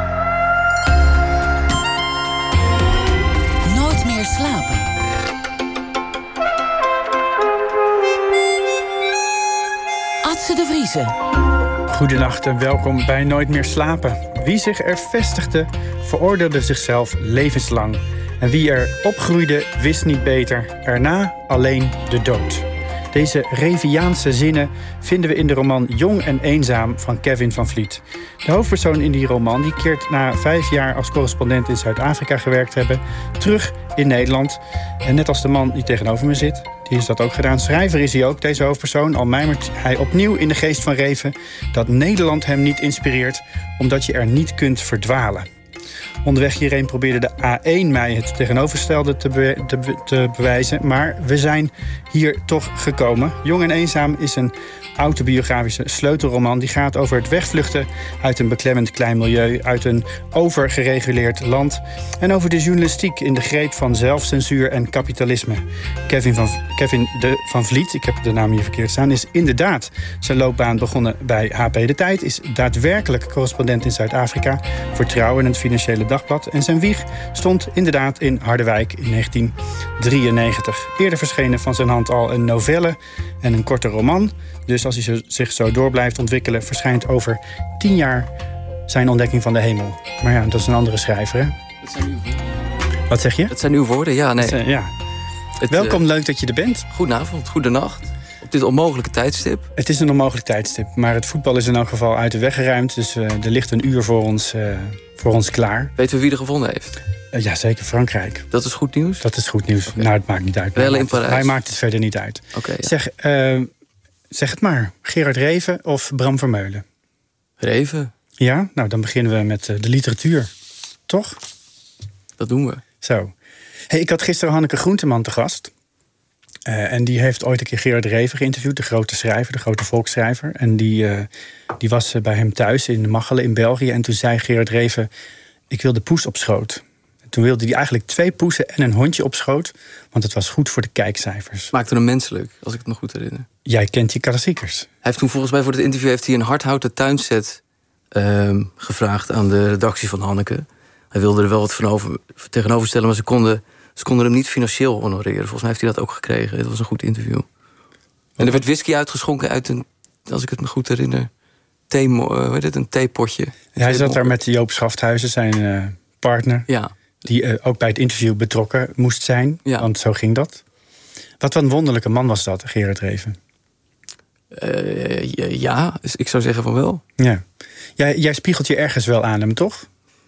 Nooit meer slapen. Atze de Vriezen. Goedenacht en welkom bij Nooit meer slapen. Wie zich er vestigde, veroordeelde zichzelf levenslang. En wie er opgroeide, wist niet beter. Erna alleen de dood. Deze Reviaanse zinnen vinden we in de roman Jong en Eenzaam van Kevin van Vliet. De hoofdpersoon in die roman die keert na vijf jaar als correspondent in Zuid-Afrika gewerkt te hebben terug in Nederland. En net als de man die tegenover me zit, die is dat ook gedaan. Schrijver is hij ook, deze hoofdpersoon. Al mijmert hij opnieuw in de geest van Reven dat Nederland hem niet inspireert, omdat je er niet kunt verdwalen. Onderweg hierheen probeerde de A één mij het tegenovergestelde te, be- te, be- te bewijzen. Maar we zijn hier toch gekomen. Jong en Eenzaam is een autobiografische sleutelroman die gaat over het wegvluchten uit een beklemmend klein milieu, uit een overgereguleerd land en over de journalistiek in de greep van zelfcensuur en kapitalisme. Kevin van, Kevin de Van Vliet, ik heb de naam hier verkeerd staan, is inderdaad zijn loopbaan begonnen bij H P De Tijd, is daadwerkelijk correspondent in Zuid-Afrika voor Trouw en het Financiële Dagblad en zijn wieg stond inderdaad in Harderwijk in negentien drieënnegentig. Eerder verschenen van zijn hand al een novelle en een korte roman. Dus als hij zich zo door blijft ontwikkelen, verschijnt over tien jaar zijn Ontdekking van de Hemel. Maar ja, dat is een andere schrijver, hè? Dat zijn uw woorden. Wat zeg je? Dat zijn uw woorden, ja, nee. Dat, uh, ja. Het, Welkom, uh, leuk dat je er bent. Goedenavond, goedenacht. Op dit onmogelijke tijdstip. Het is een onmogelijk tijdstip, maar het voetbal is in elk geval uit de weg geruimd. Dus uh, er ligt een uur voor ons, uh, voor ons klaar. Weten we wie er gevonden heeft? Uh, ja, zeker Frankrijk. Dat is goed nieuws? Dat is goed nieuws. Okay. Nou, het maakt niet uit. Wel in Parijs? Hij maakt het verder niet uit. Okay, ja. Zeg, uh, zeg het maar. Gerard Reven of Bram Vermeulen? Reven. Ja? Nou, dan beginnen we met uh, de literatuur. Toch? Dat doen we. Zo. Hey, ik had gisteren Hanneke Groenteman te gast. Uh, en die heeft ooit een keer Gerard Reven geïnterviewd. De grote schrijver, de grote volksschrijver. En die, uh, die was uh, bij hem thuis in Machelen in België. En toen zei Gerard Reven, ik wil de poes op schoot. En toen wilde hij eigenlijk twee poesen en een hondje op schoot. Want het was goed voor de kijkcijfers. Maakte hem menselijk, als ik het me goed herinner. Jij kent je klassiekers. Hij heeft toen volgens mij voor het interview heeft hij een hardhouten tuinset uh, gevraagd aan de redactie van Hanneke. Hij wilde er wel wat van over, tegenover stellen, maar ze konden, ze konden hem niet financieel honoreren. Volgens mij heeft hij dat ook gekregen. Het was een goed interview. En er werd whisky uitgeschonken uit een, als ik het me goed herinner, thee, uh, weet het, een theepotje. Ja, hij zat daar met Joop Schafthuizen, zijn uh, partner. Ja. Die uh, ook bij het interview betrokken moest zijn. Ja. Want zo ging dat. Wat een wonderlijke man was dat, Gerard Reven. Uh, ja, ik zou zeggen van wel. Ja. Jij, jij spiegelt je ergens wel aan hem, toch?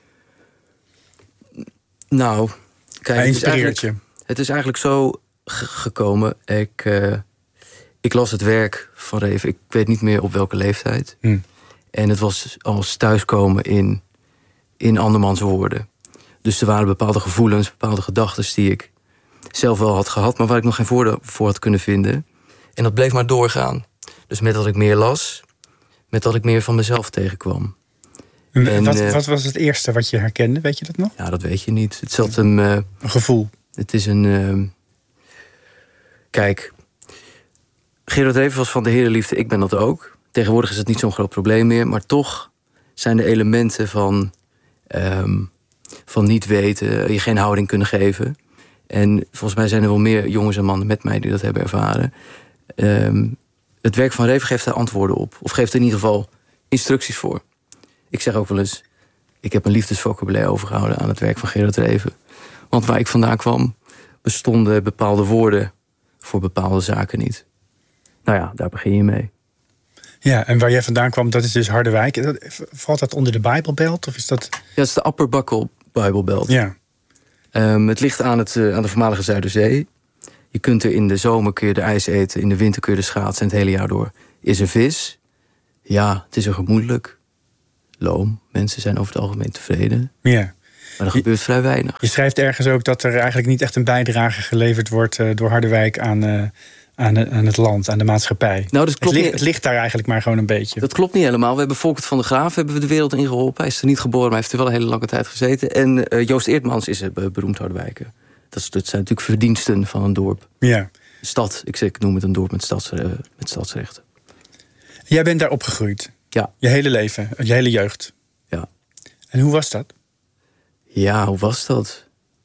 Nou, kijk, hij inspireert het is je. Het is eigenlijk zo g- gekomen. Ik, uh, ik las het werk van Reven. Ik weet niet meer op welke leeftijd. Hm. En het was als thuiskomen in, in andermans woorden. Dus er waren bepaalde gevoelens, bepaalde gedachten die ik zelf wel had gehad, maar waar ik nog geen woorden voor had kunnen vinden. En dat bleef maar doorgaan. Dus met dat ik meer las, met dat ik meer van mezelf tegenkwam. En, wat, uh, wat was het eerste wat je herkende? Weet je dat nog? Ja, dat weet je niet. Het zat hem. Uh, een gevoel. Het is een. Uh, kijk, Gerard Reven was van de herenliefde. Ik ben dat ook. Tegenwoordig is het niet zo'n groot probleem meer, maar toch zijn de elementen van um, van niet weten, je geen houding kunnen geven. En volgens mij zijn er wel meer jongens en mannen met mij die dat hebben ervaren. Um, het werk van Reven geeft daar antwoorden op. Of geeft in ieder geval instructies voor. Ik zeg ook wel eens, ik heb een liefdesvocabulaire overgehouden aan het werk van Gerard Reven. Want waar ik vandaan kwam, bestonden bepaalde woorden voor bepaalde zaken niet. Nou ja, daar begin je mee. Ja, en waar jij vandaan kwam, dat is dus Harderwijk. Valt dat onder de Bijbelbelt? Of is dat... Ja, dat is de Upper Buckle Bijbelbelt. Ja. Um, het ligt aan, het, uh, aan de voormalige Zuiderzee. Je kunt er in de zomer kun je de ijs eten, in de winter kun je de schaatsen en het hele jaar door. Is er vis? Ja, het is er gemoedelijk. Loom. Mensen zijn over het algemeen tevreden. Ja. Maar er gebeurt vrij weinig. Je schrijft ergens ook dat er eigenlijk niet echt een bijdrage geleverd wordt uh, door Harderwijk aan, uh, aan, de, aan het land, aan de maatschappij. Nou, dat klopt het, ligt, niet. het ligt daar eigenlijk maar gewoon een beetje. Dat klopt niet helemaal. We hebben Volkert van der Graaf hebben we de wereld in geholpen. Hij is er niet geboren, maar heeft er wel een hele lange tijd gezeten. En uh, Joost Eertmans is een beroemd Harderwijker. Dat, is, dat zijn natuurlijk verdiensten van een dorp. Ja. Stad, ik, zeg, ik noem het een dorp met, stads, uh, met stadsrechten. Jij bent daar opgegroeid? Ja. Je hele leven, je hele jeugd? Ja. En hoe was dat? Ja, hoe was dat?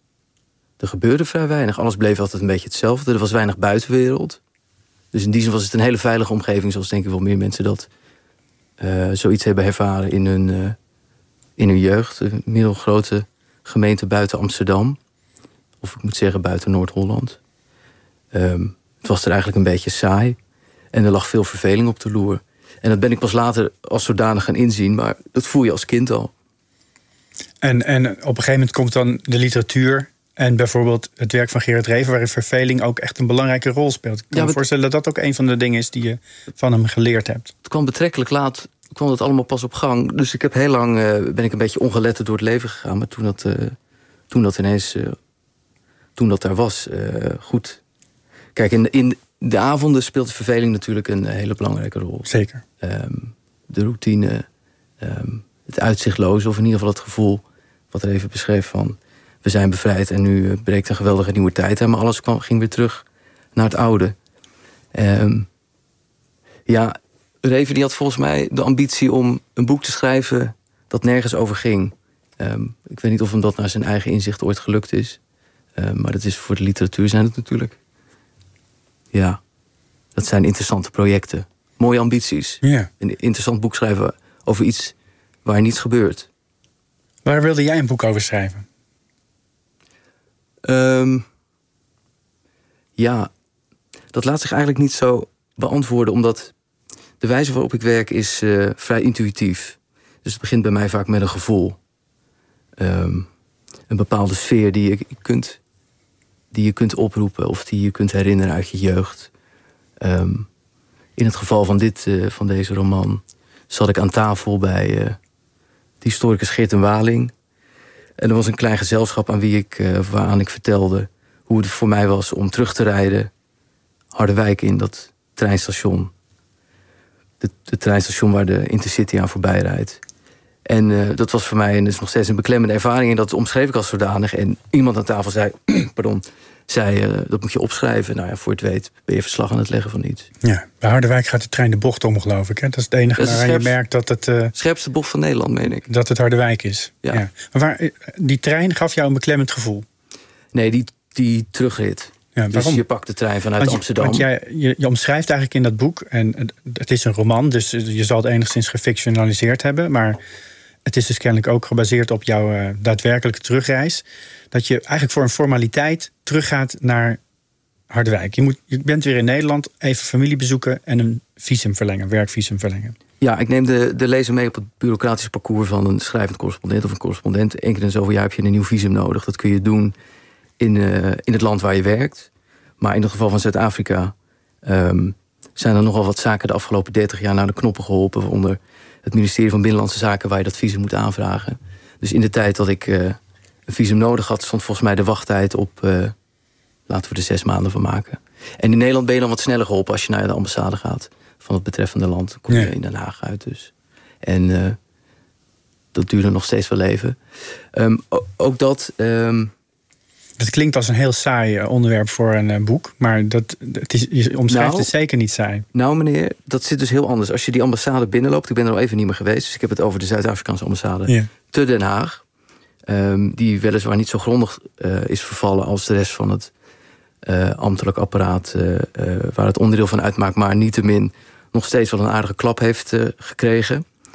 Er gebeurde vrij weinig. Alles bleef altijd een beetje hetzelfde. Er was weinig buitenwereld. Dus in die zin was het een hele veilige omgeving, zoals denk ik wel meer mensen dat uh, zoiets hebben ervaren in hun, uh, in hun jeugd. Een middelgrote gemeente buiten Amsterdam. Of ik moet zeggen buiten Noord-Holland. Um, het was er eigenlijk een beetje saai. En er lag veel verveling op de loer. En dat ben ik pas later als zodanig gaan inzien. Maar dat voel je als kind al. En, en op een gegeven moment komt dan de literatuur en bijvoorbeeld het werk van Gerard Reven, waarin verveling ook echt een belangrijke rol speelt. Ik kan ja, me voorstellen dat dat ook een van de dingen is die je van hem geleerd hebt. Het kwam betrekkelijk laat, kwam dat allemaal pas op gang. Dus ik heb heel lang, uh, ben ik een beetje ongeletterd door het leven gegaan. Maar toen dat, uh, toen dat ineens, uh, toen dat daar was, uh, goed. Kijk, in, in de avonden speelt de verveling natuurlijk een hele belangrijke rol. Zeker. Um, de routine, um, het uitzichtloze, of in ieder geval het gevoel wat er even beschreef van we zijn bevrijd en nu breekt een geweldige nieuwe tijd. Maar alles kwam, ging weer terug naar het oude. Um, ja, Reven die had volgens mij de ambitie om een boek te schrijven dat nergens over ging. Um, ik weet niet of hem dat naar zijn eigen inzicht ooit gelukt is. Um, maar dat is voor de literatuur zijn het natuurlijk. Ja, dat zijn interessante projecten. Mooie ambities. Ja. Een interessant boek schrijven over iets waar niets gebeurt. Waar wilde jij een boek over schrijven? Um, ja, dat laat zich eigenlijk niet zo beantwoorden, omdat de wijze waarop ik werk is uh, vrij intuïtief. Dus het begint bij mij vaak met een gevoel. Um, een bepaalde sfeer die je kunt, die je kunt oproepen of die je kunt herinneren uit je jeugd. Um, in het geval van, dit, uh, van deze roman zat ik aan tafel bij uh, de historicus Geert en Waling. En er was een klein gezelschap aan wie ik, uh, waaraan ik vertelde hoe het voor mij was om terug te rijden Harderwijk in, dat treinstation. De, de treinstation waar de Intercity aan voorbij rijdt. En uh, dat was voor mij, en is nog steeds een beklemmende ervaring, en dat omschreef ik als zodanig. En iemand aan tafel zei, pardon, zei, uh, dat moet je opschrijven. Nou ja, voor het weet ben je verslag aan het leggen van iets. Ja, bij Harderwijk gaat de trein de bocht om, geloof ik. Hè? Dat is het enige waaraan je merkt dat het... Uh, scherpste bocht van Nederland, meen ik. Dat het Harderwijk is. Ja. ja. Maar waar, die trein gaf jou een beklemmend gevoel? Nee, die, die terugrit. Ja, dus je pakt de trein vanuit want je, Amsterdam. Want jij, je, je omschrijft eigenlijk in dat boek, en het is een roman, dus je zal het enigszins gefictionaliseerd hebben, maar het is dus kennelijk ook gebaseerd op jouw uh, daadwerkelijke terugreis, dat je eigenlijk voor een formaliteit teruggaat naar Harderwijk. Je, moet, je bent weer in Nederland, even familie bezoeken en een visum verlengen, werkvisum verlengen. Ja, ik neem de, de lezer mee op het bureaucratische parcours van een schrijvend correspondent of een correspondent. Eén keer in zoveel jaar heb je een nieuw visum nodig. Dat kun je doen in, uh, in het land waar je werkt. Maar in het geval van Zuid-Afrika um, zijn er nogal wat zaken de afgelopen dertig jaar naar de knoppen geholpen. Onder het ministerie van Binnenlandse Zaken waar je dat visum moet aanvragen. Dus in de tijd dat ik uh, een visum nodig had, stond volgens mij de wachttijd op, uh, laten we er zes maanden van maken. En in Nederland ben je dan wat sneller geholpen als je naar de ambassade gaat van het betreffende land. Dan kom je ja. in Den Haag uit dus. En uh, dat duurde nog steeds wel even. Um, ook dat... Um, Het klinkt als een heel saai onderwerp voor een uh, boek, maar dat, het is, je omschrijft nou, het zeker niet saai. Nou meneer, dat zit dus heel anders. Als je die ambassade binnenloopt, ik ben er al even niet meer geweest, dus ik heb het over de Zuid-Afrikaanse ambassade ja. te Den Haag, um, die weliswaar niet zo grondig uh, is vervallen als de rest van het uh, ambtelijk apparaat uh, uh, waar het onderdeel van uitmaakt, maar niettemin nog steeds wel een aardige klap heeft uh, gekregen.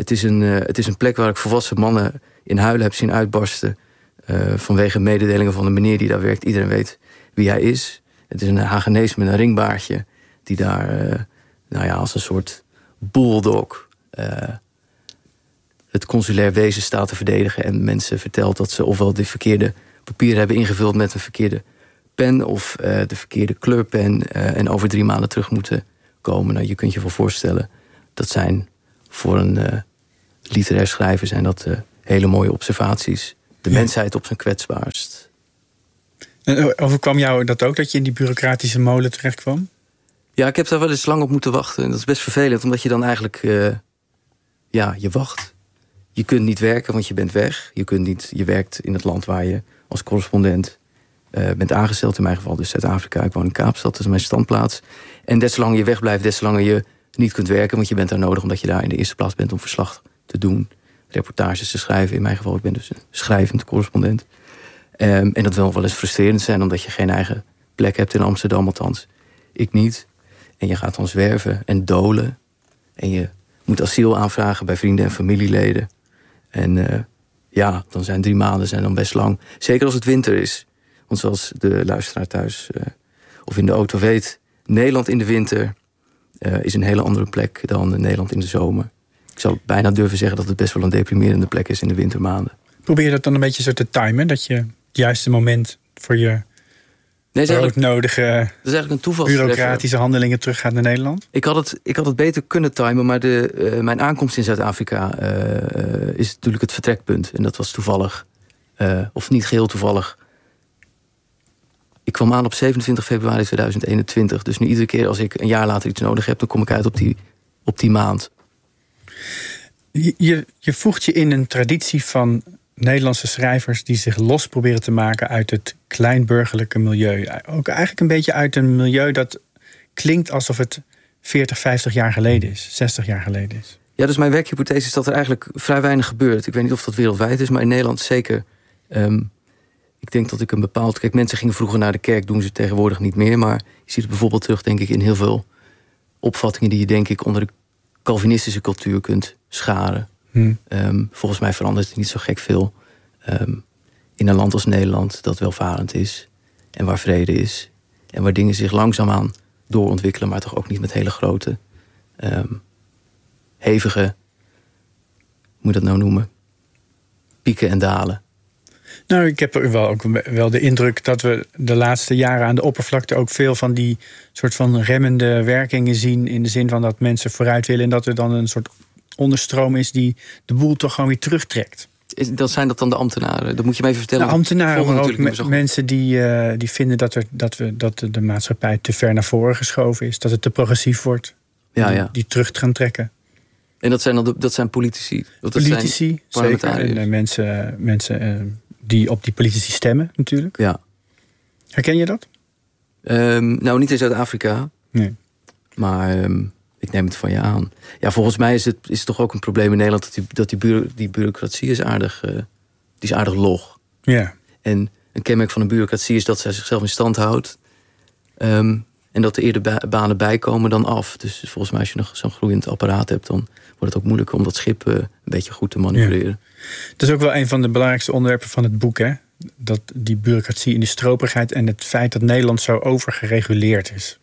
Het is een, uh, het is een plek waar ik volwassen mannen in huilen heb zien uitbarsten. Uh, vanwege mededelingen van de meneer die daar werkt. Iedereen weet wie hij is. Het is een Hagenees met een ringbaardje. Die daar uh, nou ja, als een soort bulldog uh, het consulair wezen staat te verdedigen. En mensen vertelt dat ze ofwel de verkeerde papieren hebben ingevuld met een verkeerde pen. Of uh, de verkeerde kleurpen. Uh, en over drie maanden terug moeten komen. Nou, je kunt je wel voorstellen. Dat zijn voor een uh, literair schrijver zijn dat uh, hele mooie observaties. De ja. mensheid op zijn kwetsbaarst. En overkwam jou dat ook, dat je in die bureaucratische molen terecht kwam? Ja, ik heb daar wel eens lang op moeten wachten. En dat is best vervelend, omdat je dan eigenlijk... Uh, ja, je wacht. Je kunt niet werken, want je bent weg. Je, kunt niet, je werkt in het land waar je als correspondent uh, bent aangesteld. In mijn geval dus Zuid-Afrika. Ik woon in Kaapstad, dat is mijn standplaats. En des te langer je wegblijft, des te langer je niet kunt werken. Want je bent daar nodig omdat je daar in de eerste plaats bent om verslag te doen. Reportages te schrijven. In mijn geval, ik ben dus een schrijvend correspondent. Um, en dat wil wel eens frustrerend zijn, omdat je geen eigen plek hebt in Amsterdam, althans. Ik niet. En je gaat dan zwerven en dolen. En je moet asiel aanvragen bij vrienden en familieleden. En uh, ja, dan zijn drie maanden zijn dan best lang. Zeker als het winter is. Want zoals de luisteraar thuis uh, of in de auto weet... Nederland in de winter uh, is een hele andere plek dan Nederland in de zomer. Ik zou bijna durven zeggen dat het best wel een deprimerende plek is in de wintermaanden. Probeer je dat dan een beetje zo te timen? Dat je het juiste moment voor je nee, broodnodige bureaucratische handelingen teruggaat naar Nederland? Ik had het, ik had het beter kunnen timen, maar de, uh, mijn aankomst in Zuid-Afrika uh, is natuurlijk het vertrekpunt. En dat was toevallig, uh, of niet geheel toevallig. Ik kwam aan op zevenentwintig februari tweeduizend eenentwintig. Dus nu iedere keer als ik een jaar later iets nodig heb, dan kom ik uit op die, op die maand. Je, je voegt je in een traditie van Nederlandse schrijvers die zich los proberen te maken uit het kleinburgerlijke milieu. Ook eigenlijk een beetje uit een milieu dat klinkt alsof het veertig, vijftig jaar geleden is, zestig jaar geleden is. Ja, dus mijn werkhypothese is dat er eigenlijk vrij weinig gebeurt. Ik weet niet of dat wereldwijd is, maar in Nederland zeker. Um, ik denk dat ik een bepaald... Kijk, mensen gingen vroeger naar de kerk, doen ze tegenwoordig niet meer. Maar je ziet het bijvoorbeeld terug, denk ik, in heel veel opvattingen die je, denk ik, onder de Calvinistische cultuur kunt scharen. Hmm. Um, volgens mij verandert het niet zo gek veel. Um, in een land als Nederland dat welvarend is en waar vrede is en waar dingen zich langzaamaan doorontwikkelen, maar toch ook niet met hele grote, um, hevige, hoe moet je dat nou noemen, pieken en dalen. Nou, ik heb wel ook wel de indruk dat we de laatste jaren aan de oppervlakte ook veel van die soort van remmende werkingen zien, in de zin van dat mensen vooruit willen en dat er dan een soort onderstroom is die de boel toch gewoon weer terugtrekt. Dat zijn dat dan de ambtenaren? Dat moet je me even vertellen. De ambtenaren, maar ook me- mensen die, uh, die vinden dat, er, dat, we, dat de maatschappij te ver naar voren geschoven is. Dat het te progressief wordt. Ja, die, ja. die terug gaan trekken. En dat zijn, dan de, dat zijn politici? Dat Politici, zijn zeker. En uh, mensen, mensen uh, die op die politici stemmen natuurlijk. Ja. Herken je dat? Um, nou, niet in Zuid-Afrika. Nee. Maar um, ik neem het van je aan. Ja, volgens mij is het, is het toch ook een probleem in Nederland dat die, dat die, bureau, die bureaucratie is aardig, uh, die is aardig log. Ja. En een kenmerk van een bureaucratie is dat zij zichzelf in stand houdt. Um, en dat er eerder ba- banen bijkomen dan af. Dus volgens mij als je nog zo'n groeiend apparaat hebt, dan wordt het ook moeilijker om dat schip uh, een beetje goed te manoeuvreren. Ja. Dat is ook wel een van de belangrijkste onderwerpen van het boek, hè? Dat die bureaucratie en die stroperigheid en het feit dat Nederland zo overgereguleerd is.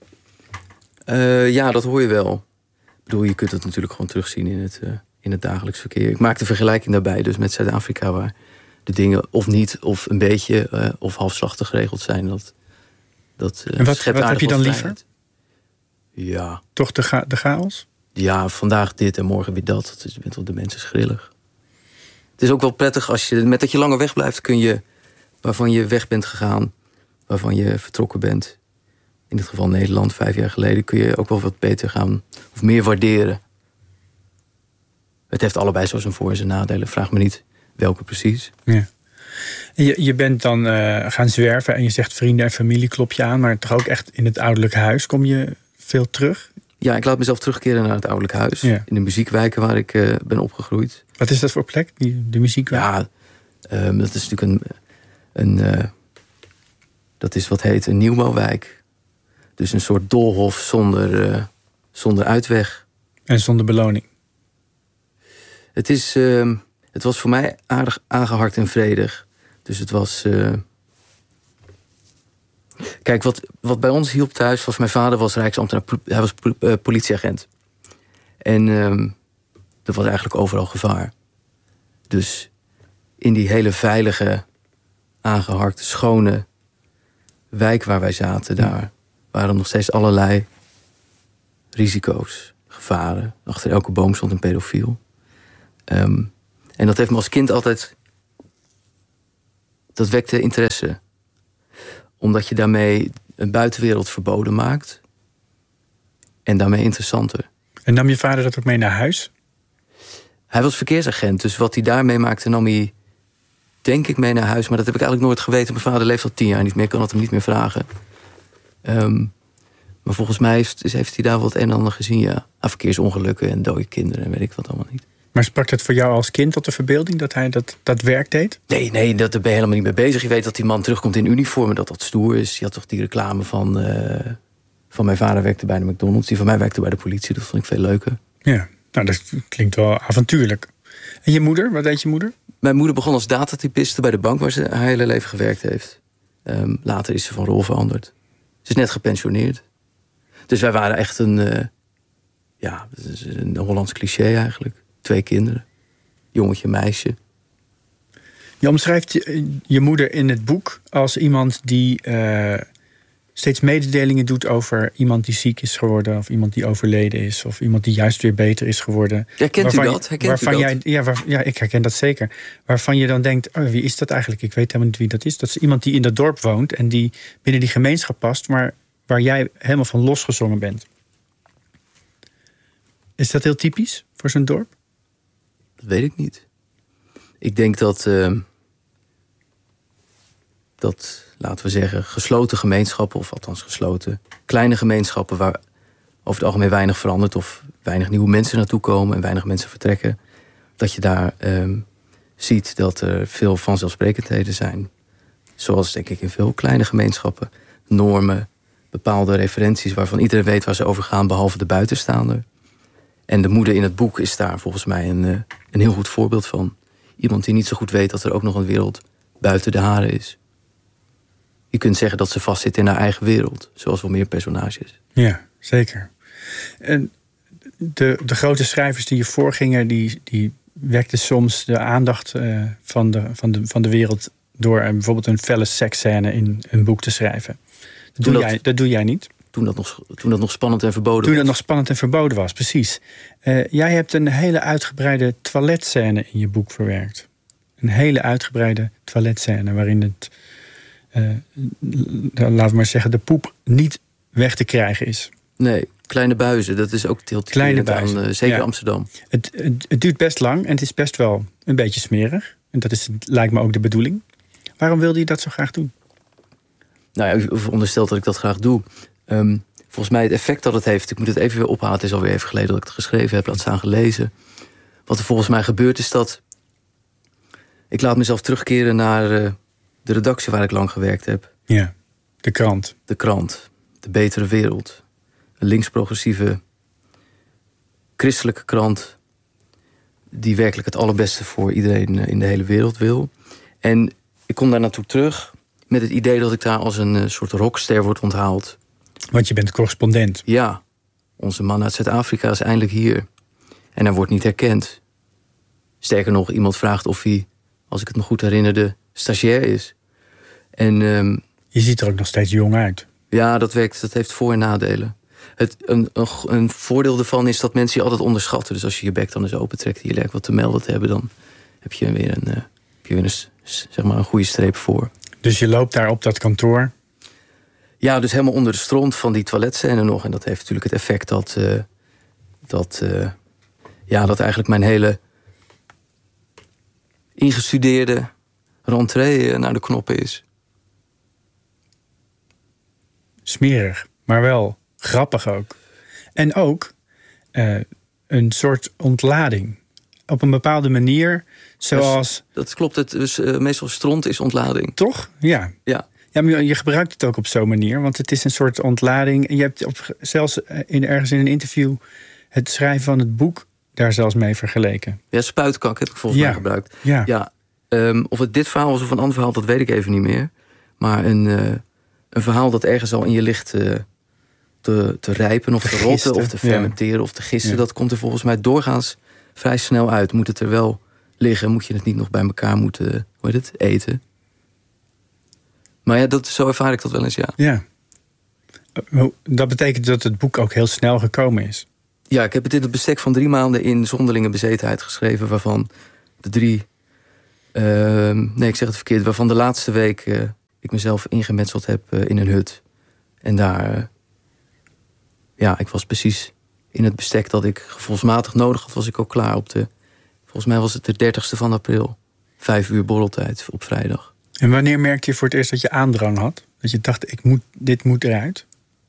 Uh, ja, dat hoor je wel. Ik bedoel, je kunt het natuurlijk gewoon terugzien in het, uh, in het dagelijks verkeer. Ik maak de vergelijking daarbij dus met Zuid-Afrika, waar de dingen of niet of een beetje uh, of halfslachtig geregeld zijn. Dat, dat, uh, en wat, wat heb je dan liever? Ja. Toch de, ga- de chaos? Ja, vandaag dit en morgen weer dat. Dus je bent wel de mensen schrillig. Het is ook wel prettig als je, met dat je langer weg blijft, kun je, waarvan je weg bent gegaan, waarvan je vertrokken bent, in dit geval Nederland, vijf jaar geleden, kun je ook wel wat beter gaan, of meer waarderen. Het heeft allebei zo zijn voor- en zijn nadelen. Vraag me niet welke precies. Ja. En je, je bent dan uh, gaan zwerven en je zegt vrienden en familie klop je aan, maar toch ook echt in het ouderlijk huis. Kom je veel terug? Ja, ik laat mezelf terugkeren naar het ouderlijk huis. Ja. In de muziekwijken waar ik uh, ben opgegroeid. Wat is dat voor plek, die, de muziekwijk? Ja, um, dat is natuurlijk een... een uh, dat is wat heet een nieuwbouwwijk. Dus een soort doolhof zonder, uh, zonder uitweg. En zonder beloning? Het, is, uh, het was voor mij aardig aangeharkt en vredig. Dus het was... Uh... Kijk, wat, wat bij ons hielp thuis was... mijn vader was rijksambtenaar, hij was uh, politieagent. En uh, er was eigenlijk overal gevaar. Dus in die hele veilige, aangeharkte, schone wijk waar wij zaten... daar waren nog steeds allerlei risico's, gevaren. Achter elke boom stond een pedofiel. Um, en dat heeft me als kind altijd... dat wekte interesse. Omdat je daarmee een buitenwereld verboden maakt. En daarmee interessanter. En nam je vader dat ook mee naar huis? Hij was verkeersagent, dus wat hij daar meemaakte nam hij... denk ik mee naar huis, maar dat heb ik eigenlijk nooit geweten. Mijn vader leeft al tien jaar niet meer, ik kan het hem niet meer vragen. Um, maar volgens mij heeft, heeft hij daar wat een en ander gezien, ja. Aan verkeersongelukken en dode kinderen en weet ik wat allemaal niet. Maar sprak dat voor jou als kind tot de verbeelding, dat hij dat, dat werk deed? Nee, nee, daar ben je helemaal niet mee bezig. Je weet dat die man terugkomt in uniform en dat dat stoer is. Je had toch die reclame van... Uh, van mijn vader werkte bij de McDonald's, die van mij werkte bij de politie. Dat vond ik veel leuker. Ja, nou dat klinkt wel avontuurlijk. En je moeder, wat deed je moeder? Mijn moeder begon als datatypiste bij de bank waar ze haar hele leven gewerkt heeft. Um, later is ze van rol veranderd. Ze is net gepensioneerd. Dus wij waren echt een... Uh, ja, een Hollands cliché eigenlijk. Twee kinderen. Jongetje, meisje. Je omschrijft je, je moeder in het boek als iemand die uh, steeds mededelingen doet over iemand die ziek is geworden, of iemand die overleden is, of iemand die juist weer beter is geworden. Herkent u dat? Je, Herkent waarvan u dat? Jij, ja, waar, ja, ik herken dat zeker. Waarvan je dan denkt, oh, wie is dat eigenlijk? Ik weet helemaal niet wie dat is. Dat is iemand die in dat dorp woont en die binnen die gemeenschap past, maar waar jij helemaal van losgezongen bent. Is dat heel typisch voor zo'n dorp? Dat weet ik niet. Ik denk dat, uh, dat, laten we zeggen, gesloten gemeenschappen, of althans gesloten, kleine gemeenschappen waar over het algemeen weinig verandert of weinig nieuwe mensen naartoe komen en weinig mensen vertrekken, dat je daar um, ziet dat er veel vanzelfsprekendheden zijn. Zoals denk ik in veel kleine gemeenschappen. Normen, bepaalde referenties waarvan iedereen weet waar ze over gaan, behalve de buitenstaander. En de moeder in het boek is daar volgens mij een, een heel goed voorbeeld van. Iemand die niet zo goed weet dat er ook nog een wereld buiten de haren is. Je kunt zeggen dat ze vastzit in haar eigen wereld, zoals wel meer personages. Ja, zeker. En de, de grote schrijvers die je voorgingen, die, die wekten soms de aandacht uh, van, de, van, de, van de wereld door uh, bijvoorbeeld een felle seksscène in een boek te schrijven. Dat doe, dat, jij, dat doe jij niet. Toen dat, nog, toen dat nog spannend en verboden toen was. Toen dat nog spannend en verboden was, precies. Uh, jij hebt een hele uitgebreide toiletscène in je boek verwerkt. Een hele uitgebreide toiletscène waarin het, uh, laten we maar zeggen, de poep niet weg te krijgen is. Nee, kleine buizen, dat is ook heel kleine buizen aan, uh, zeker ja. Amsterdam. Het, het, het duurt best lang en het is best wel een beetje smerig. En dat is, lijkt me ook de bedoeling. Waarom wilde je dat zo graag doen? Nou ja, u veronderstelt dat ik dat graag doe. Um, volgens mij het effect dat het heeft, ik moet het even weer ophalen, het is alweer even geleden dat ik het geschreven heb, laat staan gelezen. Wat er volgens mij gebeurt is dat ik laat mezelf terugkeren naar uh, de redactie waar ik lang gewerkt heb. Ja, de krant. De krant, de betere wereld. Een links-progressieve christelijke krant die werkelijk het allerbeste voor iedereen in de hele wereld wil. En ik kom daar naartoe terug met het idee dat ik daar als een uh, soort rockster word onthaald. Want je bent correspondent. Ja, onze man uit Zuid-Afrika is eindelijk hier. En hij wordt niet herkend. Sterker nog, iemand vraagt of hij, als ik het me goed herinnerde, stagiair is. En, um, je ziet er ook nog steeds jong uit. Ja, dat werkt. Dat heeft voor- en nadelen. Het, een, een, een voordeel ervan is dat mensen je altijd onderschatten. Dus als je je bek dan eens opentrekt en je lijkt wat te melden te hebben, dan heb je weer een, uh, heb je weer een, zeg maar een goede streep voor. Dus je loopt daar op dat kantoor? Ja, dus helemaal onder de stront van die toiletscène nog. En dat heeft natuurlijk het effect dat, uh, dat, uh, ja, dat eigenlijk mijn hele ingestudeerde rentree naar de knoppen is. Smerig, maar wel grappig ook. En ook uh, een soort ontlading. Op een bepaalde manier, zoals... Dus, dat klopt, het dus, uh, meestal stront is ontlading. Toch? Ja. Ja. Ja, maar je gebruikt het ook op zo'n manier, want het is een soort ontlading. En je hebt op, zelfs in, ergens in een interview het schrijven van het boek daar zelfs mee vergeleken. Ja, spuitkak heb ik volgens ja. mij gebruikt. Ja. Ja, um, of het dit verhaal was of een ander verhaal, dat weet ik even niet meer. Maar een, uh, een verhaal dat ergens al in je ligt uh, te, te rijpen of te, te rotten of te fermenteren ja. of te gisten... Ja. dat komt er volgens mij doorgaans vrij snel uit. Moet het er wel liggen, moet je het niet nog bij elkaar moeten, hoe heet het, eten. Maar ja, dat, zo ervaar ik dat wel eens, ja. Ja. Dat betekent dat het boek ook heel snel gekomen is. Ja, ik heb het in het bestek van drie maanden in zonderlinge bezetenheid geschreven... waarvan de drie... Uh, nee, ik zeg het verkeerd. Waarvan de laatste week uh, ik mezelf ingemetseld heb uh, in een hut. En daar... Uh, ja, ik was precies in het bestek dat ik gevoelsmatig nodig had... was ik ook klaar op de... Volgens mij was het de dertigste van april. Vijf uur borreltijd op vrijdag. En wanneer merkte je voor het eerst dat je aandrang had? Dat je dacht, ik moet, dit moet eruit?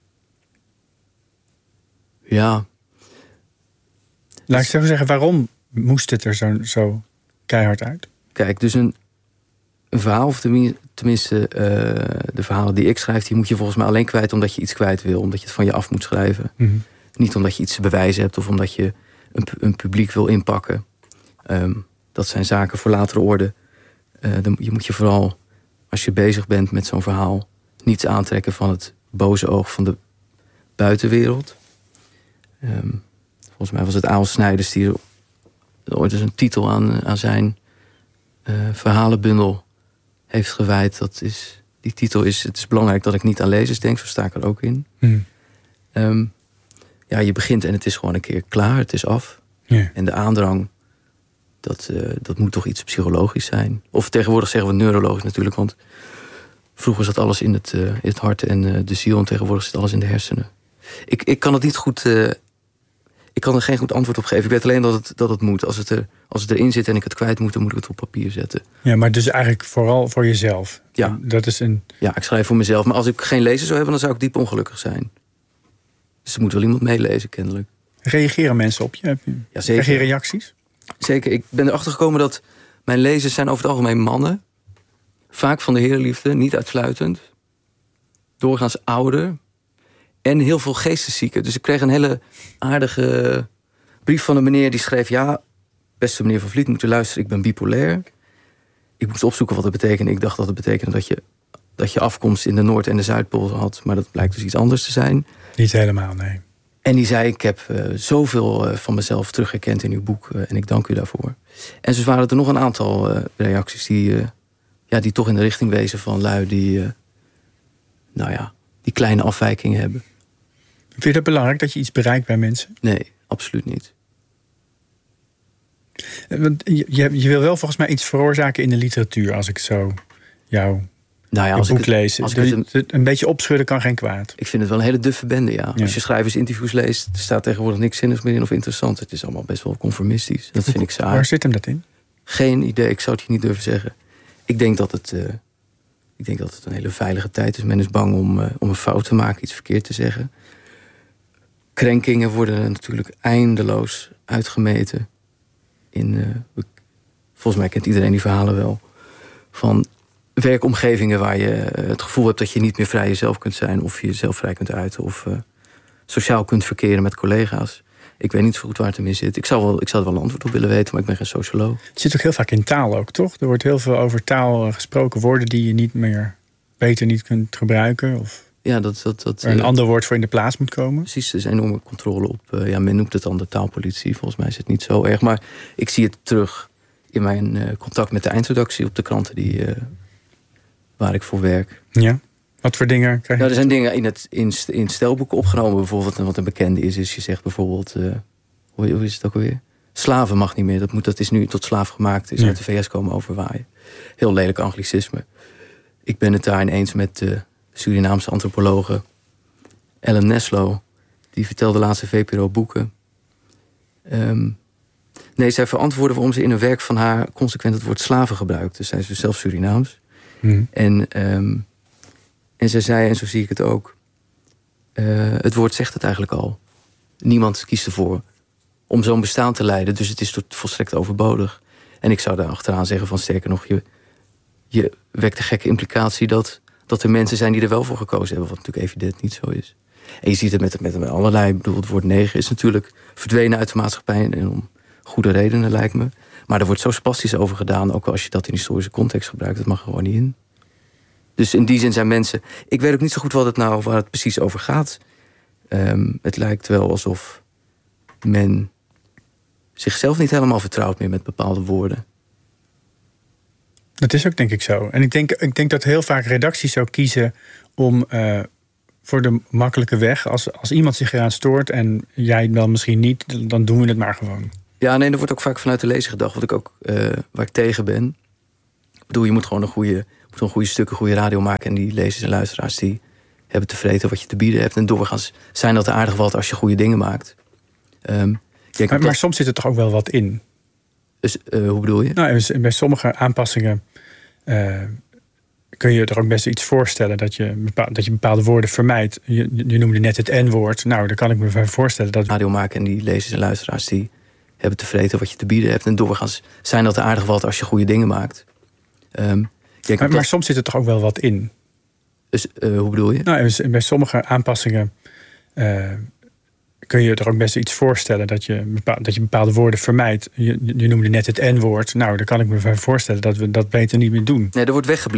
Ja... Laat ik zo zeggen, waarom moest het er zo, zo keihard uit? Kijk, dus een, een verhaal, of tenminste uh, de verhalen die ik schrijf... die moet je volgens mij alleen kwijt omdat je iets kwijt wil. Omdat je het van je af moet schrijven. Mm-hmm. Niet omdat je iets te bewijzen hebt of omdat je een, een publiek wil inpakken. Um, dat zijn zaken voor latere orde. Uh, dan, je moet je vooral, als je bezig bent met zo'n verhaal... niets aantrekken van het boze oog van de buitenwereld. Um, Volgens mij was het Aal Snijders die er ooit eens een titel aan, aan zijn uh, verhalenbundel heeft gewijd. Dat is, die titel is: Het is belangrijk dat ik niet aan lezers denk. Zo sta ik er ook in. Mm. Um, ja, je begint en het is gewoon een keer klaar. Het is af. Yeah. En de aandrang, dat, uh, dat moet toch iets psychologisch zijn. Of tegenwoordig zeggen we neurologisch natuurlijk. Want vroeger zat alles in het, uh, in het hart en uh, de ziel. En tegenwoordig zit alles in de hersenen. Ik, ik kan het niet goed... Uh, Ik kan er geen goed antwoord op geven. Ik weet alleen dat het, dat het moet. Als het, er, als het erin zit en ik het kwijt moet, dan moet ik het op papier zetten. Ja, maar dus eigenlijk vooral voor jezelf. Ja. Dat is een... ja, ik schrijf voor mezelf. Maar als ik geen lezer zou hebben, dan zou ik diep ongelukkig zijn. Dus er moet wel iemand meelezen, kennelijk. Reageren mensen op je? Heb je... Ja, zeker. Krijg je reacties? Zeker. Ik ben erachter gekomen dat mijn lezers zijn over het algemeen mannen. Vaak van de herenliefde, niet uitsluitend. Doorgaans ouder. En heel veel geesteszieken. Dus ik kreeg een hele aardige brief van een meneer die schreef... ja, beste meneer Van Vliet, moet u luisteren, ik ben bipolair. Ik moest opzoeken wat dat betekende. Ik dacht dat het betekende dat je, dat je afkomst in de Noord- en de Zuidpool had. Maar dat blijkt dus iets anders te zijn. Niet helemaal, nee. En die zei, ik heb uh, zoveel uh, van mezelf terugherkend in uw boek. Uh, en ik dank u daarvoor. En zo waren er nog een aantal uh, reacties die, uh, ja, die toch in de richting wezen van lui die... Uh, nou ja, die kleine afwijkingen hebben. Vind je dat belangrijk, dat je iets bereikt bij mensen? Nee, absoluut niet. Want je, je wil wel volgens mij iets veroorzaken in de literatuur... als ik zo jouw nou ja, als boek ik het, lees. Als ik het, een, een beetje opschudden kan geen kwaad. Ik vind het wel een hele duffe bende, ja. ja. Als je schrijversinterviews leest... er staat tegenwoordig niks zinnigs meer in of interessant. Het is allemaal best wel conformistisch. Dat vind ik saai. Waar zit hem dat in? Geen idee, ik zou het je niet durven zeggen. Ik denk dat het... Uh, Ik denk dat het een hele veilige tijd is. Men is bang om, uh, om een fout te maken, iets verkeerd te zeggen. Krenkingen worden natuurlijk eindeloos uitgemeten. In, uh, volgens mij kent iedereen die verhalen wel. Van werkomgevingen waar je uh, het gevoel hebt dat je niet meer vrij jezelf kunt zijn... of je jezelf vrij kunt uiten of uh, sociaal kunt verkeren met collega's. Ik weet niet zo goed waar het hem in zit. Ik zou, wel, ik zou er wel een antwoord op willen weten, maar ik ben geen socioloog. Het zit ook heel vaak in taal ook, toch? Er wordt heel veel over taal gesproken, woorden die je niet meer beter niet kunt gebruiken. Of ja, dat, dat, dat, er een uh, ander woord voor in de plaats moet komen. Precies, er is een enorme controle op. Uh, ja, men noemt het dan de taalpolitie. Volgens mij is het niet zo erg. Maar ik zie het terug in mijn uh, contact met de eindredactie op de kranten die, uh, waar ik voor werk. Ja. Wat voor dingen krijg je? Nou, er zijn dingen in het in, in stelboeken opgenomen. Bijvoorbeeld, en wat een bekende is, is je zegt bijvoorbeeld... Uh, hoe, hoe is het ook alweer? Slaven mag niet meer. Dat, moet, dat is nu tot slaaf gemaakt. Is ja. uit de V S komen overwaaien. Heel lelijk anglicisme. Ik ben het daarin eens met de Surinaamse antropologe Ellen Neslow. Die vertelde laatst in V P R O boeken. Um, nee, zij verantwoordde waarom ze in een werk van haar consequent het woord slaven gebruikt. Dus zij is dus zelf Surinaams. Hmm. En... Um, En ze zei, en zo zie ik het ook... Uh, het woord zegt het eigenlijk al. Niemand kiest ervoor om zo'n bestaan te leiden. Dus het is tot volstrekt overbodig. En ik zou daar achteraan zeggen van sterker nog... je, je wekt de gekke implicatie dat, dat er mensen zijn die er wel voor gekozen hebben. Wat natuurlijk evident niet zo is. En je ziet het met, met, met allerlei... Ik bedoel, het woord neger is natuurlijk verdwenen uit de maatschappij. En om goede redenen, lijkt me. Maar er wordt zo spastisch over gedaan, ook als je dat in historische context gebruikt, dat mag er gewoon niet in. Dus in die zin zijn mensen... Ik weet ook niet zo goed wat het nou, waar het precies over gaat. Um, het lijkt wel alsof men zichzelf niet helemaal vertrouwt meer met bepaalde woorden. Dat is ook denk ik zo. En ik denk, ik denk dat heel vaak redacties ook kiezen om uh, voor de makkelijke weg. Als, als iemand zich eraan stoort en jij wel misschien niet, dan doen we het maar gewoon. Ja, nee, er wordt ook vaak vanuit de lezer gedacht, wat ik ook, uh, waar ik tegen ben. Ik bedoel, je moet gewoon een goede, moet een goede stukken, goede radio maken. En die lezers en luisteraars die hebben te vreten wat je te bieden hebt. En doorgaans zijn dat aardig wat als je goede dingen maakt. Um, maar, maar dat... soms zit er toch ook wel wat in? Dus, uh, hoe bedoel je? Nou, bij sommige aanpassingen uh, kun je er ook best iets voorstellen dat je, bepaal, dat je bepaalde woorden vermijdt. Je, je noemde net het N-woord. Nou, dan kan ik me voorstellen dat... Radio maken en die lezers en luisteraars die hebben te vreten wat je te bieden hebt. En doorgaans zijn dat aardig wat als je goede dingen maakt. Um, maar, maar dat... soms zit er toch ook wel wat in? Dus, uh, hoe bedoel je? Nou, bij sommige aanpassingen uh, kun je er ook best iets voorstellen dat je, bepaal, dat je bepaalde woorden vermijdt. Je, je noemde net het N-woord. Nou, dan kan ik me voorstellen dat we dat beter niet meer doen. Nee, er wordt weggebleven.